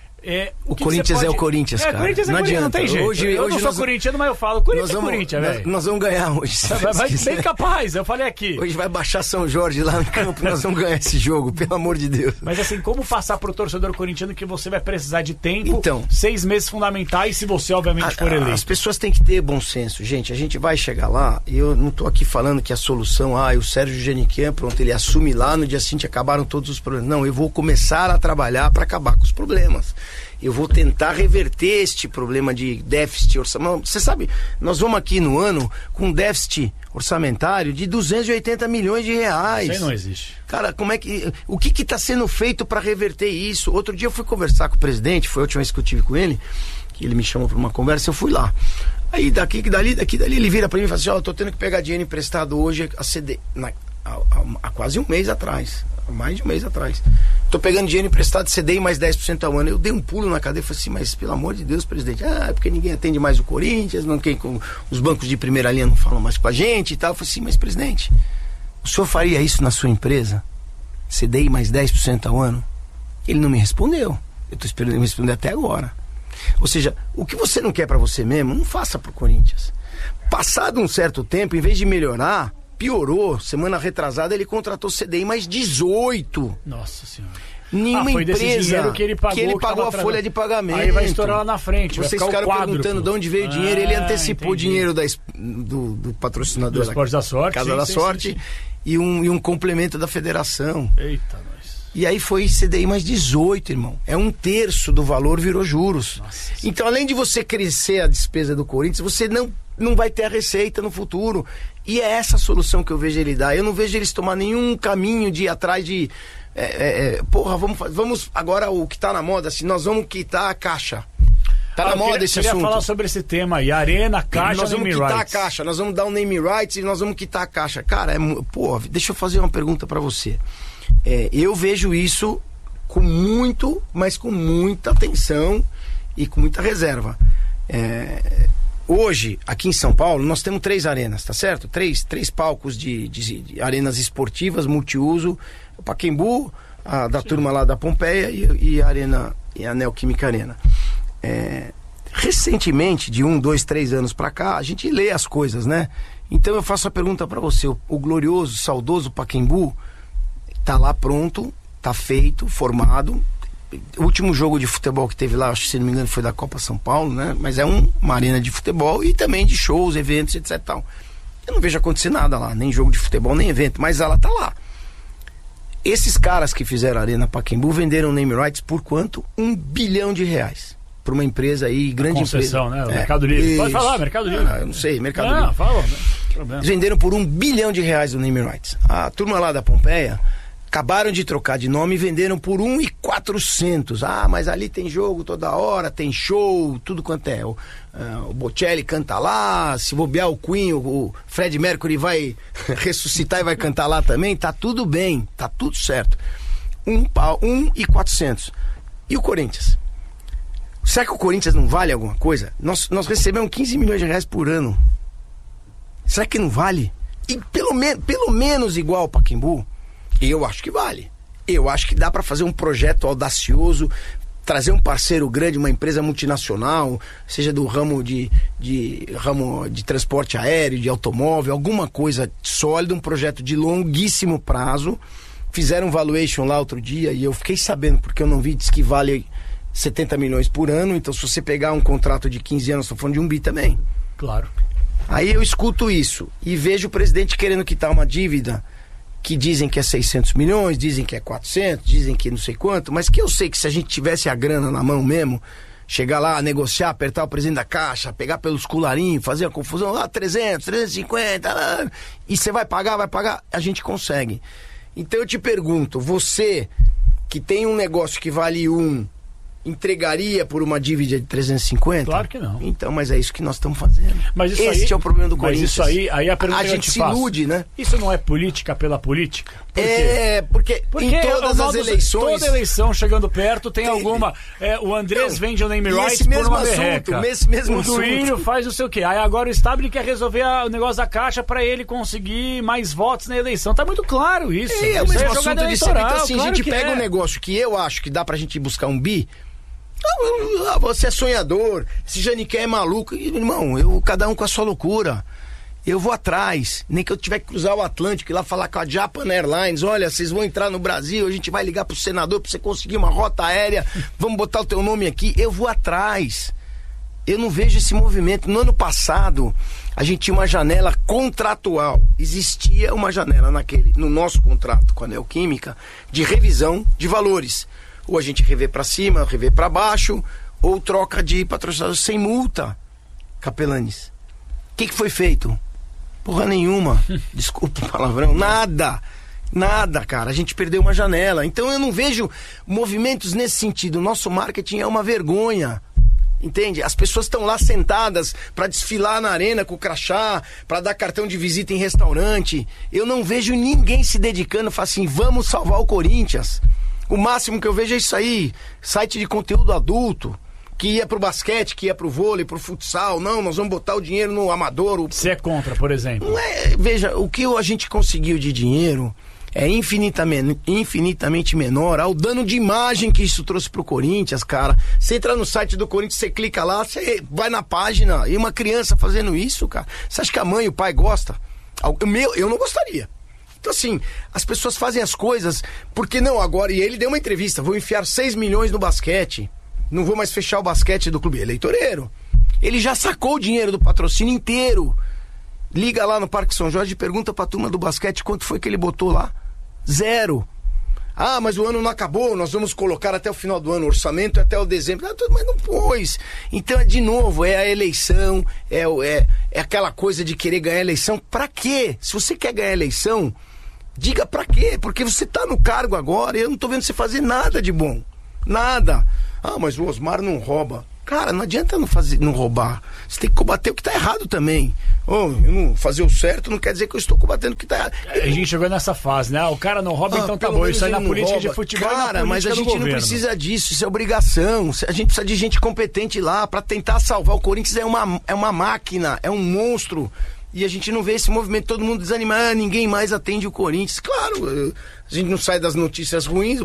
o Corinthians é o Corinthians, cara. Corinthians não adianta. Não tem jeito. Hoje eu não sou corintiano, mas eu falo, Corinthians é Corinthians, velho. Nós vamos ganhar hoje. Vai bem capaz, eu falei aqui. Hoje vai baixar São Jorge lá no campo, nós vamos ganhar esse jogo, pelo amor de Deus. Mas assim, como passar pro torcedor corintiano que você vai precisar de tempo, 6 meses fundamentais, se você obviamente for eleito? As pessoas têm que ter bom senso, gente, a gente vai chegar lá, e eu não tô aqui falando que a solução, o Sérgio Geniquem, pronto, ele assume lá, no dia seguinte acabaram todos os problemas. Não, eu vou começar a trabalhar para acabar com os problemas. Eu vou tentar reverter este problema de déficit orçamentário. Você sabe, nós vamos aqui no ano com um déficit orçamentário de 280 milhões de reais. Isso aí não existe. Cara, o que está sendo feito para reverter isso? Outro dia eu fui conversar com o presidente, foi a última vez que eu tive com ele, que ele me chamou para uma conversa, eu fui lá. Aí daqui, dali, ele vira para mim e fala assim, eu tô tendo que pegar dinheiro emprestado hoje há quase um mês atrás. Mais de um mês atrás. Tô pegando dinheiro emprestado, CDI mais 10% ao ano. Eu dei um pulo na cadeia e falei assim, mas pelo amor de Deus, presidente, é porque ninguém atende mais o Corinthians, os bancos de primeira linha não falam mais com a gente e tal. Eu falei assim, mas presidente, o senhor faria isso na sua empresa? CDI mais 10% ao ano? Ele não me respondeu. Eu tô esperando ele me responder até agora. Ou seja, o que você não quer para você mesmo, não faça pro Corinthians. Passado um certo tempo, em vez de melhorar, piorou. Semana retrasada ele contratou CDI mais 18. Nossa Senhora. Nenhuma foi desse empresa dinheiro que ele pagou a folha de pagamento. Aí vai estourar lá na frente. Vocês ficaram perguntando de onde veio o dinheiro. Ele antecipou o dinheiro do patrocinador do Esporte da Sorte. Casa da Sorte. Sim. E um complemento da federação. Eita, nós. E aí foi CDI mais 18, irmão. É 1/3 do valor virou juros. Nossa. Então, além de você crescer a despesa do Corinthians, você não vai ter a receita no futuro. E é essa a solução que eu vejo ele dar. Eu não vejo eles tomar nenhum caminho de ir atrás de... vamos agora o que tá na moda, assim, nós vamos quitar a caixa. Tá na moda esse assunto. Eu queria falar sobre esse tema aí, Arena, Caixa, nós vamos quitar rights. A caixa, nós vamos dar um name rights e nós vamos quitar a caixa. Cara, deixa eu fazer uma pergunta pra você. Eu vejo isso com muita atenção e com muita reserva. Hoje, aqui em São Paulo, nós temos 3 arenas, tá certo? Três palcos de arenas esportivas, multiuso, o Pacaembu, da turma lá da Pompeia e a Arena, e a Neoquímica Arena. Recentemente, de 1, 2, 3 anos pra cá, a gente lê as coisas, né? Então eu faço a pergunta pra você, o glorioso, saudoso Pacaembu tá lá pronto, tá feito, formado. O último jogo de futebol que teve lá, acho que se não me engano foi da Copa São Paulo, né? Mas é uma arena de futebol e também de shows, eventos, etc e tal. Eu não vejo acontecer nada lá, nem jogo de futebol, nem evento, mas ela tá lá. Esses caras que fizeram a Arena Pacaembu venderam name rights por quanto? R$1 bilhão para uma empresa aí, grande concessão, empresa. Né? O Mercado Livre. Isso. Pode falar, Mercado Livre. Eu não sei, Mercado Livre. Fala, eles venderam por R$1 bilhão o name rights. A turma lá da Pompeia acabaram de trocar de nome e venderam por 1.400. Mas ali tem jogo toda hora, tem show, tudo quanto é. O Bocelli canta lá, se bobear o Queen, o Fred Mercury vai ressuscitar e vai cantar lá também, tá tudo bem, tá tudo certo. 1.400. E o Corinthians? Será que o Corinthians não vale alguma coisa? Nós recebemos R$15 milhões por ano. Será que não vale? E pelo menos igual ao Pacaembu? Eu acho que vale. Eu acho que dá para fazer um projeto audacioso, trazer um parceiro grande, uma empresa multinacional, seja do ramo de transporte aéreo, de automóvel, alguma coisa sólida, um projeto de longuíssimo prazo. Fizeram um valuation lá outro dia e eu fiquei sabendo, porque eu não vi, diz que vale 70 milhões por ano. Então, se você pegar um contrato de 15 anos, estou falando de 1 bi também. Claro. Aí eu escuto isso e vejo o presidente querendo quitar uma dívida que dizem que é 600 milhões, dizem que é 400, dizem que não sei quanto, mas que eu sei que se a gente tivesse a grana na mão mesmo, chegar lá, negociar, apertar o presidente da Caixa, pegar pelos colarinhos, fazer a confusão, 300, 350, e você vai pagar, a gente consegue. Então eu te pergunto, você que tem um negócio que vale 1, entregaria por uma dívida de 350? Claro que não. Então, mas é isso que nós estamos fazendo. Mas isso Esse é o problema do Corinthians. Mas isso aí a pergunta a gente se ilude, né? Isso não é política pela política? Por quê? Porque em todas as eleições... Toda eleição chegando perto tem alguma... o Andrés vende o name rights por uma berreca. O Duílio faz não sei o quê. Aí agora o Stabile quer resolver o negócio da Caixa pra ele conseguir mais votos na eleição. Tá muito claro isso. É o mesmo assunto de sempre. Então, assim, claro, a gente pega um negócio que eu acho que dá pra gente buscar 1 bi. Você é sonhador, esse Janiquet é maluco. Irmão, cada um com a sua loucura. Eu vou atrás, nem que eu tiver que cruzar o Atlântico e lá falar com a Japan Airlines, olha, vocês vão entrar no Brasil, a gente vai ligar pro senador pra você conseguir uma rota aérea, vamos botar o teu nome aqui. Eu vou atrás. Eu não vejo esse movimento. No ano passado, a gente tinha uma janela contratual. Existia uma janela no nosso contrato com a Neoquímica de revisão de valores. Ou a gente revê pra cima, revê pra baixo, ou troca de patrocinador sem multa. Capelanes, o que foi feito? Porra nenhuma. Desculpa o palavrão. Nada, cara. A gente perdeu uma janela. Então eu não vejo movimentos nesse sentido. O nosso marketing é uma vergonha. Entende? As pessoas estão lá sentadas para desfilar na arena com o crachá, para dar cartão de visita em restaurante. Eu não vejo ninguém se dedicando, falar assim, vamos salvar o Corinthians. O máximo que eu vejo é isso aí, site de conteúdo adulto, que ia pro basquete, que ia pro vôlei, pro futsal. Não, nós vamos botar o dinheiro no amador. Você é contra, por exemplo? Não é, veja, o que a gente conseguiu de dinheiro é infinitamente menor ao dano de imagem que isso trouxe pro Corinthians, cara. Você entra no site do Corinthians, você clica lá, você vai na página, e uma criança fazendo isso, cara. Você acha que a mãe e o pai gostam? Eu não gostaria. Então, assim, as pessoas fazem as coisas, porque não, agora, e ele deu uma entrevista, vou enfiar 6 milhões no basquete, não vou mais fechar o basquete do clube eleitoreiro. Ele já sacou o dinheiro do patrocínio inteiro. Liga lá no Parque São Jorge e pergunta pra turma do basquete quanto foi que ele botou lá. 0. Ah, mas o ano não acabou, nós vamos colocar até o final do ano o orçamento, até o dezembro. Mas não pôs. Então, de novo, é a eleição, é aquela coisa de querer ganhar a eleição. Pra quê? Se você quer ganhar a eleição, diga pra quê? Porque você tá no cargo agora e eu não tô vendo você fazer nada de bom. Nada. Ah, mas o Osmar não rouba. Cara, não adianta não roubar. Você tem que combater o que tá errado também. Eu não fazer o certo não quer dizer que eu estou combatendo o que tá errado. A gente chegou nessa fase, né? O cara não rouba, então tá bom. Isso aí na política de futebol. Cara, mas a gente não precisa disso. Isso é obrigação. A gente precisa de gente competente lá pra tentar salvar. O Corinthians é uma máquina, é um monstro. E a gente não vê esse movimento, todo mundo desanimar, ninguém mais atende o Corinthians. Claro, a gente não sai das notícias ruins,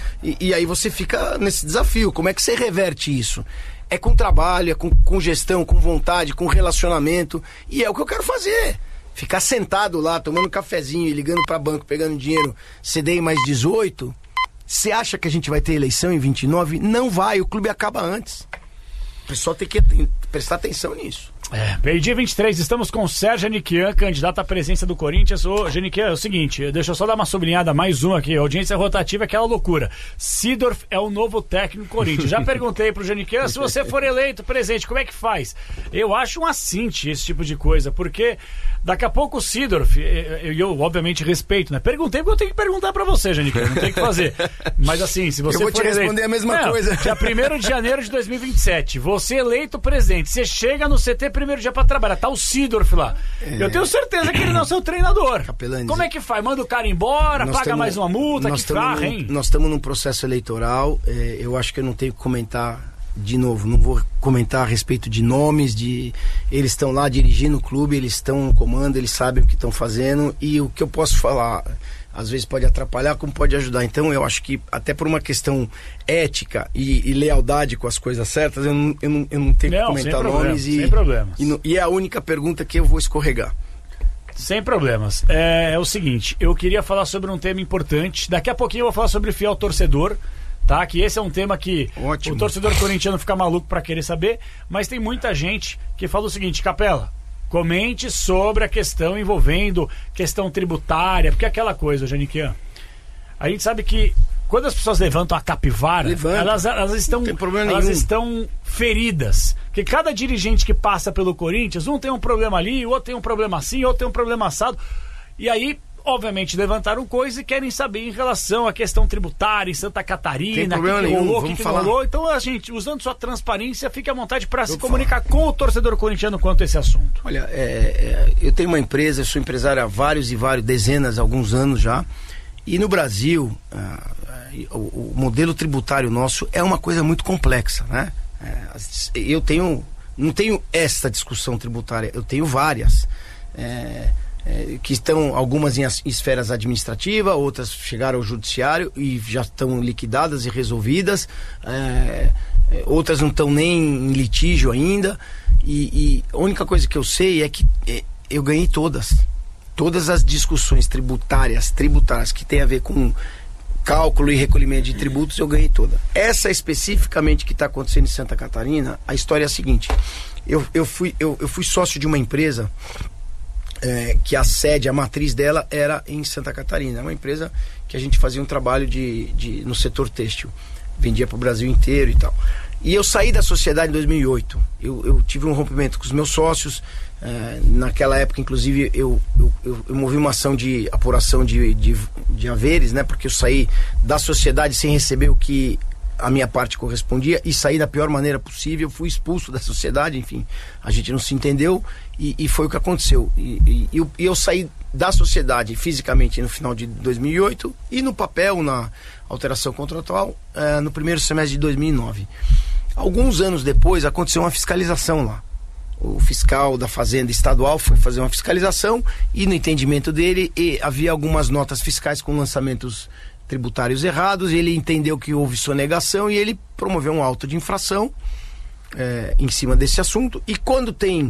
e aí você fica nesse desafio. Como é que você reverte isso? É com trabalho, é com gestão, com vontade, com relacionamento. E é o que eu quero fazer. Ficar sentado lá, tomando um cafezinho e ligando para banco, pegando dinheiro, CDI mais 18. Você acha que a gente vai ter eleição em 29? Não vai, o clube acaba antes. O pessoal tem que prestar atenção nisso. Meio-dia 23, estamos com o Sérgio Aniquian, candidato à presidência do Corinthians. Ô, Aniquian, é o seguinte, deixa eu só dar uma sublinhada, mais uma aqui, a audiência rotativa é aquela loucura. Seedorf é o novo técnico do Corinthians. Já perguntei pro Aniquian, se você for eleito presidente, como é que faz? Eu acho um assinte esse tipo de coisa, porque daqui a pouco o Seedorf, eu obviamente respeito, né? Perguntei porque eu tenho que perguntar pra você, Aniquian, não tem que fazer. Mas assim, se você for eleito... Eu vou te responder a mesma coisa. Dia 1º de janeiro de 2027, você eleito presidente, você chega no CT primeiro dia pra trabalhar, tá o Seedorf lá. Eu tenho certeza que ele não é o seu treinador. Capelani, como é que faz? Manda o cara embora, paga mais uma multa, que farra, hein? Nós estamos num processo eleitoral, eu acho que eu não tenho que comentar de novo, não vou comentar a respeito de nomes, eles estão lá dirigindo o clube, eles estão no comando, eles sabem o que estão fazendo, e o que eu posso falar às vezes pode atrapalhar, como pode ajudar. Então eu acho que até por uma questão ética e lealdade com as coisas certas, eu não tenho que comentar nomes. Sem problemas. E é a única pergunta que eu vou escorregar. Sem problemas. É o seguinte, eu queria falar sobre um tema importante. Daqui a pouquinho eu vou falar sobre fiel torcedor, tá? Que esse é um tema que o torcedor corintiano fica maluco pra querer saber, mas tem muita gente que fala o seguinte: Capela, comente sobre a questão envolvendo questão tributária, porque é aquela coisa, Janiquian, a gente sabe que quando as pessoas levantam a capivara, elas estão feridas. Porque cada dirigente que passa pelo Corinthians, um tem um problema ali, o outro tem um problema assim, o outro tem um problema assado. E aí, obviamente, levantaram coisas e querem saber em relação à questão tributária em Santa Catarina, o que rolou. Então, a gente, usando sua transparência, fique à vontade para se comunicar com o torcedor corintiano quanto a esse assunto. Olha, eu tenho uma empresa, eu sou empresário há dezenas, alguns anos já. E no Brasil, o modelo tributário nosso é uma coisa muito complexa, né? Não tenho esta discussão tributária, eu tenho várias. Que estão algumas em esferas administrativas, outras chegaram ao judiciário e já estão liquidadas e resolvidas, outras não estão nem em litígio ainda, e a única coisa que eu sei é que eu ganhei todas as discussões tributárias que tem a ver com cálculo e recolhimento de tributos, eu ganhei toda. Essa especificamente que está acontecendo em Santa Catarina, a história é a seguinte: eu fui sócio de uma empresa que a sede, a matriz dela era em Santa Catarina. É uma empresa que a gente fazia um trabalho no setor têxtil, vendia para o Brasil inteiro e tal. E eu saí da sociedade em 2008. Eu tive um rompimento com os meus sócios. Naquela época, inclusive, eu movi uma ação de apuração de haveres, né? Porque eu saí da sociedade sem receber o que a minha parte correspondia e saí da pior maneira possível. Fui expulso da sociedade, enfim, a gente não se entendeu e foi o que aconteceu. E eu saí da sociedade fisicamente no final de 2008 e no papel, na alteração contratual, no primeiro semestre de 2009. Alguns anos depois aconteceu uma fiscalização lá. O fiscal da Fazenda Estadual foi fazer uma fiscalização e, no entendimento dele, havia algumas notas fiscais com lançamentos tributários errados, e ele entendeu que houve sonegação e ele promoveu um auto de infração em cima desse assunto. E quando tem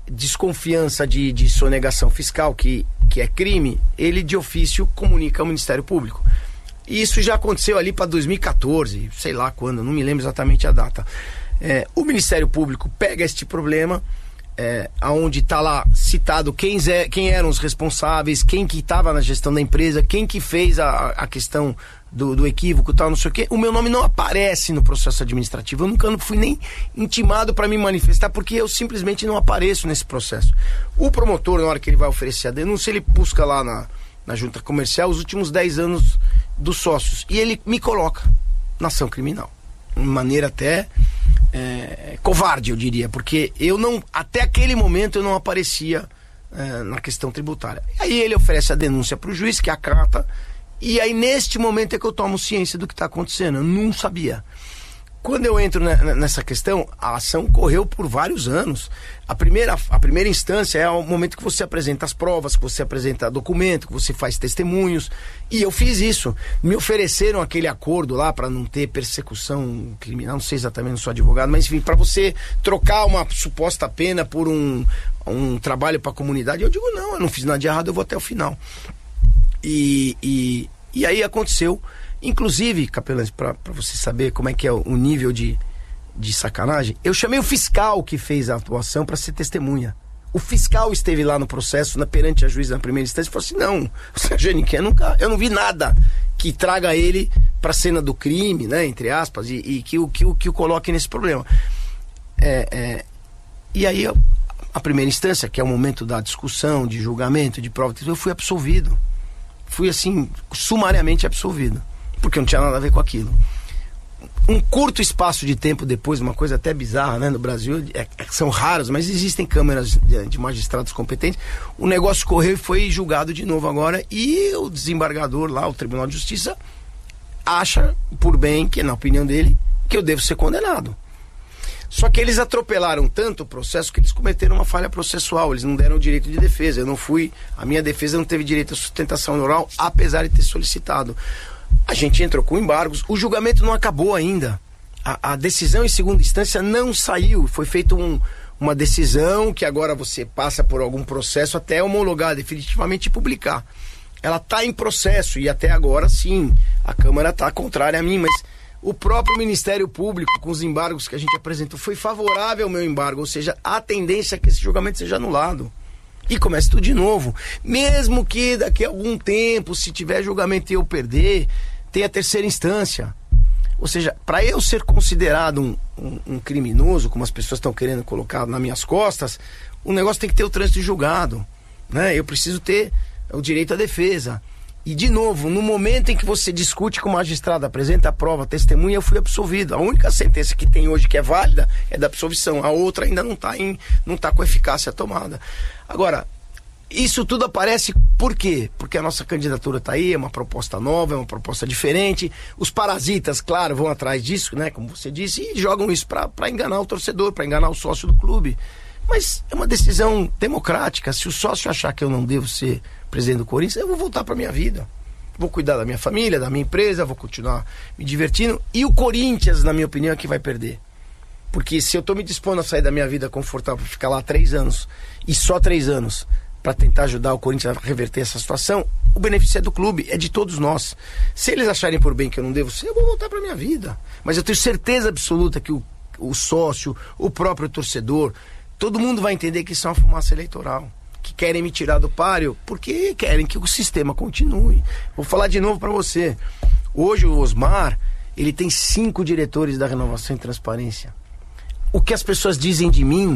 desconfiança de sonegação fiscal, que é crime, ele de ofício comunica ao Ministério Público. E isso já aconteceu ali para 2014, sei lá quando, não me lembro exatamente a data. O Ministério Público pega este problema, onde está lá citado quem eram os responsáveis, quem que estava na gestão da empresa, quem que fez a questão do equívoco e tal, não sei o quê. O meu nome não aparece no processo administrativo. Eu nunca fui nem intimado para me manifestar, porque eu simplesmente não apareço nesse processo. O promotor, na hora que ele vai oferecer a denúncia, ele busca lá na junta comercial os últimos 10 anos dos sócios, e ele me coloca na ação criminal. De maneira até covarde, eu diria, porque até aquele momento eu não aparecia na questão tributária. Aí ele oferece a denúncia para o juiz, que acata, e aí neste momento é que eu tomo ciência do que está acontecendo. Eu não sabia. Quando eu entro nessa questão, a ação correu por vários anos. A primeira instância é o momento que você apresenta as provas, que você apresenta documento, que você faz testemunhos. E eu fiz isso. Me ofereceram aquele acordo lá para não ter persecução criminal, não sei exatamente, não sou advogado, mas enfim, para você trocar uma suposta pena por um trabalho para a comunidade. Eu digo, não, eu não fiz nada de errado, eu vou até o final. E aí aconteceu. Inclusive, Capelães, para você saber como é que é o nível de sacanagem, eu chamei o fiscal que fez a atuação para ser testemunha. O fiscal esteve lá no processo, perante a juíza na primeira instância, e falou assim, não, o Sérgio Henrique, eu não vi nada que traga ele para a cena do crime, né, entre aspas, e que o coloque nesse problema. E aí, a primeira instância, que é o momento da discussão, de julgamento, de prova, eu fui absolvido. Fui, assim, sumariamente absolvido, porque não tinha nada a ver com aquilo. Um curto espaço de tempo depois, uma coisa até bizarra, né, no Brasil, são raros, mas existem câmeras de magistrados competentes, o negócio correu e foi julgado de novo agora, e o desembargador lá, o Tribunal de Justiça, acha por bem, que na opinião dele, que eu devo ser condenado. Só que eles atropelaram tanto o processo que eles cometeram uma falha processual, eles não deram o direito de defesa, a minha defesa não teve direito à sustentação oral, apesar de ter solicitado. A gente entrou com embargos, o julgamento não acabou ainda, a decisão em segunda instância não saiu, foi feita uma decisão que agora você passa por algum processo até homologar definitivamente e publicar. Ela está em processo e até agora sim, a Câmara está contrária a mim, mas o próprio Ministério Público, com os embargos que a gente apresentou, foi favorável ao meu embargo, ou seja, a tendência é que esse julgamento seja anulado. E comece tudo de novo. Mesmo que daqui a algum tempo, se tiver julgamento e eu perder, tenha terceira instância. Ou seja, para eu ser considerado um criminoso, como as pessoas estão querendo colocar nas minhas costas, o negócio tem que ter o trânsito julgado, né? Eu preciso ter o direito à defesa. E, de novo, no momento em que você discute com o magistrado, apresenta a prova, testemunha, eu fui absolvido. A única sentença que tem hoje que é válida é da absolvição. A outra ainda não tá com eficácia tomada. Agora, isso tudo aparece por quê? Porque a nossa candidatura está aí, é uma proposta nova, é uma proposta diferente. Os parasitas, claro, vão atrás disso, né, como você disse, e jogam isso para enganar o torcedor, para enganar o sócio do clube. Mas é uma decisão democrática. Se o sócio achar que eu não devo ser presidente do Corinthians, eu vou voltar para minha vida. Vou cuidar da minha família, da minha empresa, vou continuar me divertindo. E o Corinthians, na minha opinião, é que vai perder. Porque se eu estou me dispondo a sair da minha vida confortável para ficar lá 3 anos, e só 3 anos, para tentar ajudar o Corinthians a reverter essa situação, o benefício é do clube, é de todos nós. Se eles acharem por bem que eu não devo ser, eu vou voltar para minha vida. Mas eu tenho certeza absoluta que o sócio, o próprio torcedor, todo mundo vai entender que isso é uma fumaça eleitoral, que querem me tirar do páreo porque querem que o sistema continue. Vou falar de novo para você. Hoje o Osmar, ele tem 5 diretores da Renovação e Transparência. O que as pessoas dizem de mim,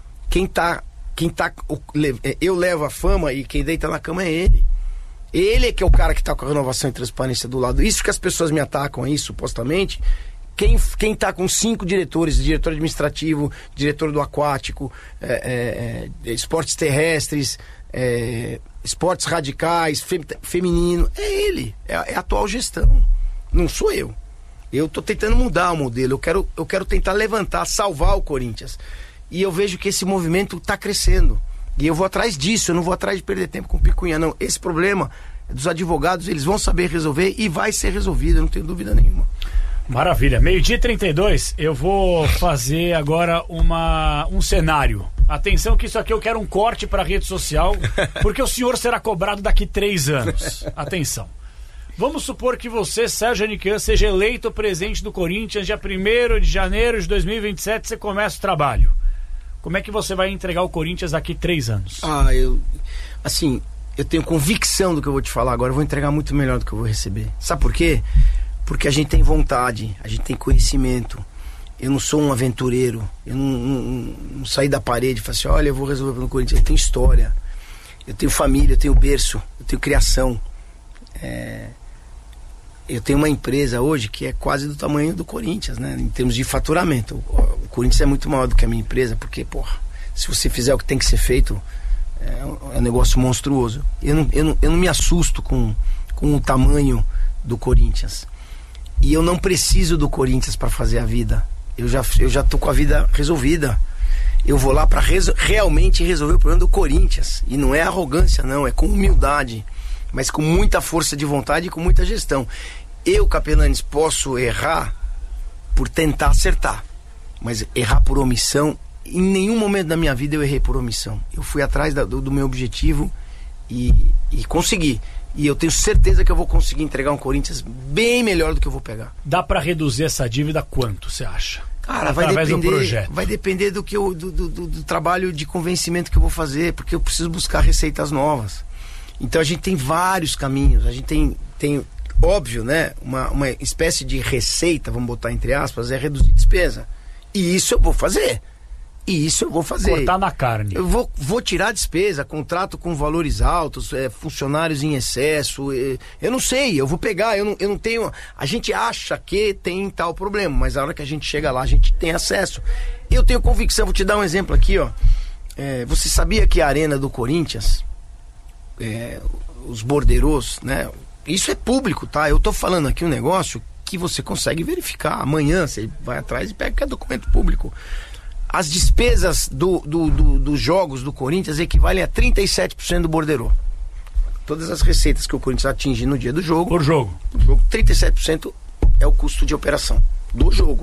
eu levo a fama e quem deita na cama é ele. Ele é que é o cara que está com a Renovação e Transparência do lado. Isso que as pessoas me atacam aí, supostamente. Quem está com 5 diretores, diretor administrativo, diretor do aquático, esportes terrestres, esportes radicais, feminino, é ele, é a atual gestão, não sou eu. Eu estou tentando mudar o modelo, eu quero tentar levantar, salvar o Corinthians. E eu vejo que esse movimento está crescendo. E eu vou atrás disso, eu não vou atrás de perder tempo com picuinha, não. Esse problema dos advogados, eles vão saber resolver e vai ser resolvido, eu não tenho dúvida nenhuma. Maravilha. 12:32, eu vou fazer agora um cenário Atenção que isso aqui eu quero um corte para a rede social, porque o senhor será cobrado daqui 3 anos. Atenção. Vamos supor que você, Sérgio Aniquan, seja eleito presidente do Corinthians dia 1º de janeiro de 2027, você começa o trabalho. Como é que você vai entregar o Corinthians daqui 3 anos? Eu tenho convicção do que eu vou te falar agora, eu vou entregar muito melhor do que eu vou receber. Sabe por quê? Porque a gente tem vontade, a gente tem conhecimento. Eu não sou um aventureiro, eu não saí da parede e falei assim, olha, eu vou resolver pelo Corinthians. Eu tenho história, eu tenho família, eu tenho berço, eu tenho criação. Eu tenho uma empresa hoje que é quase do tamanho do Corinthians, né? Em termos de faturamento. O Corinthians é muito maior do que a minha empresa, porque, se você fizer o que tem que ser feito, é um negócio monstruoso. Eu não me assusto com o tamanho do Corinthians. E eu não preciso do Corinthians para fazer a vida. Eu já tô com a vida resolvida. Eu vou lá para realmente resolver o problema do Corinthians. E não é arrogância, não. É com humildade. Mas com muita força de vontade e com muita gestão. Eu, Capelanes, posso errar por tentar acertar. Mas errar por omissão, em nenhum momento da minha vida eu errei por omissão. Eu fui atrás do meu objetivo e consegui. E eu tenho certeza que eu vou conseguir entregar um Corinthians bem melhor do que eu vou pegar. Dá para reduzir essa dívida quanto, você acha? Cara, vai depender do trabalho de convencimento que eu vou fazer, porque eu preciso buscar receitas novas. Então a gente tem vários caminhos, a gente tem óbvio, né, uma espécie de receita, vamos botar entre aspas, é reduzir despesa. E isso eu vou fazer. Cortar na carne. Eu vou tirar a despesa, contrato com valores altos, funcionários em excesso, eu não sei, eu vou pegar, eu não tenho... A gente acha que tem tal problema, mas a hora que a gente chega lá, a gente tem acesso. Eu tenho convicção, vou te dar um exemplo aqui, ó. Você sabia que a arena do Corinthians, os borderôs, né? Isso é público, tá? Eu tô falando aqui um negócio que você consegue verificar. Amanhã você vai atrás e pega que é documento público. As despesas dos jogos do Corinthians equivalem a 37% do borderô. Todas as receitas que o Corinthians atinge no dia do jogo. Por jogo. 37% é o custo de operação do jogo.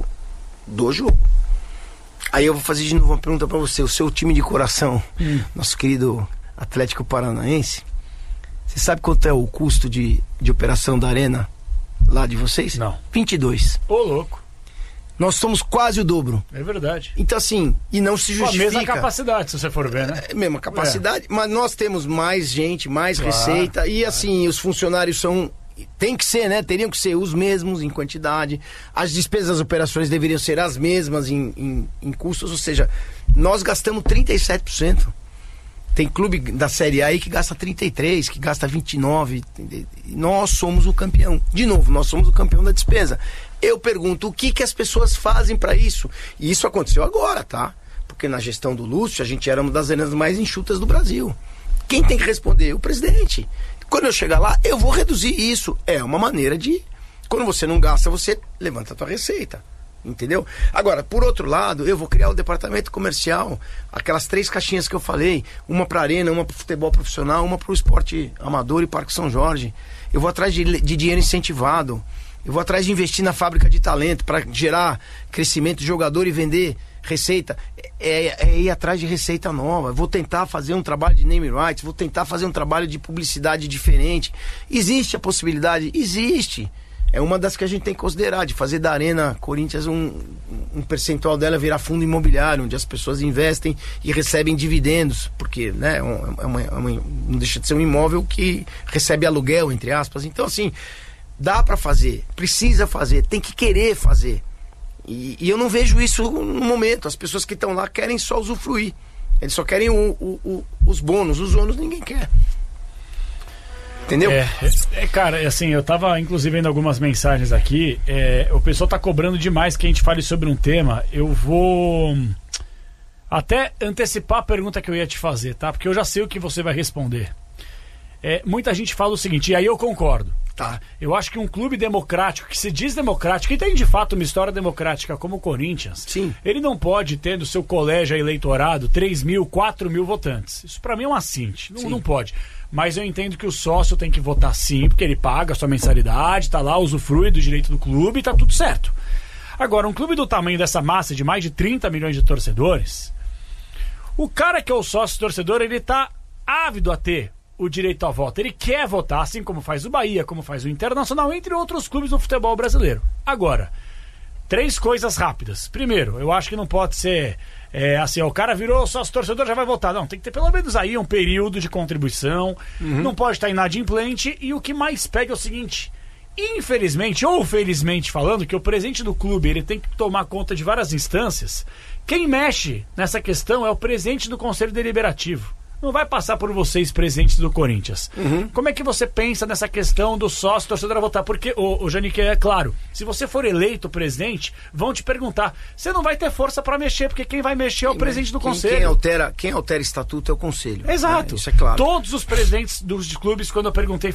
Aí eu vou fazer de novo uma pergunta pra você. O seu time de coração, nosso querido Atlético Paranaense, você sabe quanto é o custo de operação da arena lá de vocês? Não. 22. Ô, louco. Nós somos quase o dobro. É verdade. Então assim, e não se justifica. Com a mesma capacidade, se você for ver, né? Mesma capacidade, mas nós temos mais gente, mais receita, e assim, os funcionários tem que ser, né? Teriam que ser os mesmos em quantidade. As despesas das operações deveriam ser as mesmas em custos, ou seja, nós gastamos 37%. Tem clube da Série A aí que gasta 33%, que gasta 29%. Nós somos o campeão. De novo, nós somos o campeão da despesa. Eu pergunto, o que as pessoas fazem para isso? E isso aconteceu agora, tá? Porque na gestão do Lúcio, a gente era uma das arenas mais enxutas do Brasil. Quem tem que responder? O presidente. Quando eu chegar lá, eu vou reduzir isso. É uma maneira de... Quando você não gasta, você levanta a tua receita. Entendeu? Agora, por outro lado, eu vou criar o departamento comercial, aquelas 3 caixinhas que eu falei, uma para arena, uma para futebol profissional, uma para o esporte amador e Parque São Jorge. Eu vou atrás de dinheiro incentivado, eu vou atrás de investir na fábrica de talento para gerar crescimento de jogador e vender receita. É ir atrás de receita nova. Vou tentar fazer um trabalho de name rights, vou tentar fazer um trabalho de publicidade diferente. Existe a possibilidade? Existe. É uma das que a gente tem que considerar, de fazer da Arena Corinthians um percentual dela virar fundo imobiliário, onde as pessoas investem e recebem dividendos, porque, né, não deixa de ser um imóvel que recebe aluguel, entre aspas. Então, assim, dá para fazer, precisa fazer, tem que querer fazer. E eu não vejo isso no momento. As pessoas que estão lá querem só usufruir. Eles só querem os bônus, os ônus ninguém quer. Entendeu? Cara, assim, eu tava inclusive vendo algumas mensagens aqui. O pessoal tá cobrando demais que a gente fale sobre um tema. Eu vou até antecipar a pergunta que eu ia te fazer, tá? Porque eu já sei o que você vai responder. Muita gente fala o seguinte, e aí eu concordo. Tá. Eu acho que um clube democrático, que se diz democrático, que tem de fato uma história democrática como o Corinthians, sim, ele não pode ter no seu colégio eleitorado 3 mil, 4 mil votantes. Isso pra mim é um assinte. Não pode. Mas eu entendo que o sócio tem que votar sim, porque ele paga a sua mensalidade, tá lá, usufrui do direito do clube e tá tudo certo. Agora, um clube do tamanho dessa massa de mais de 30 milhões de torcedores, O cara que é o sócio torcedor, ele tá ávido a ter o direito ao voto. Ele quer votar, assim como faz o Bahia, como faz o Internacional, entre outros clubes do futebol brasileiro. Agora, 3 coisas rápidas. Primeiro, eu acho que não pode ser assim, o cara virou sócio torcedor, já vai votar. Não, tem que ter pelo menos aí um período de contribuição, não pode estar inadimplente, e o que mais pega é o seguinte: infelizmente ou felizmente falando, que o presidente do clube ele tem que tomar conta de várias instâncias. Quem mexe nessa questão é o presidente do Conselho Deliberativo. Não vai passar por vocês, presidentes do Corinthians. Como é que você pensa nessa questão do sócio torcedor a votar? Porque, o Janique, é claro, se você for eleito presidente, vão te perguntar. Você não vai ter força para mexer, porque quem vai mexer é o presidente do Conselho. Quem altera estatuto é o Conselho. Exato. Isso é claro. Todos os presidentes dos clubes, quando eu perguntei,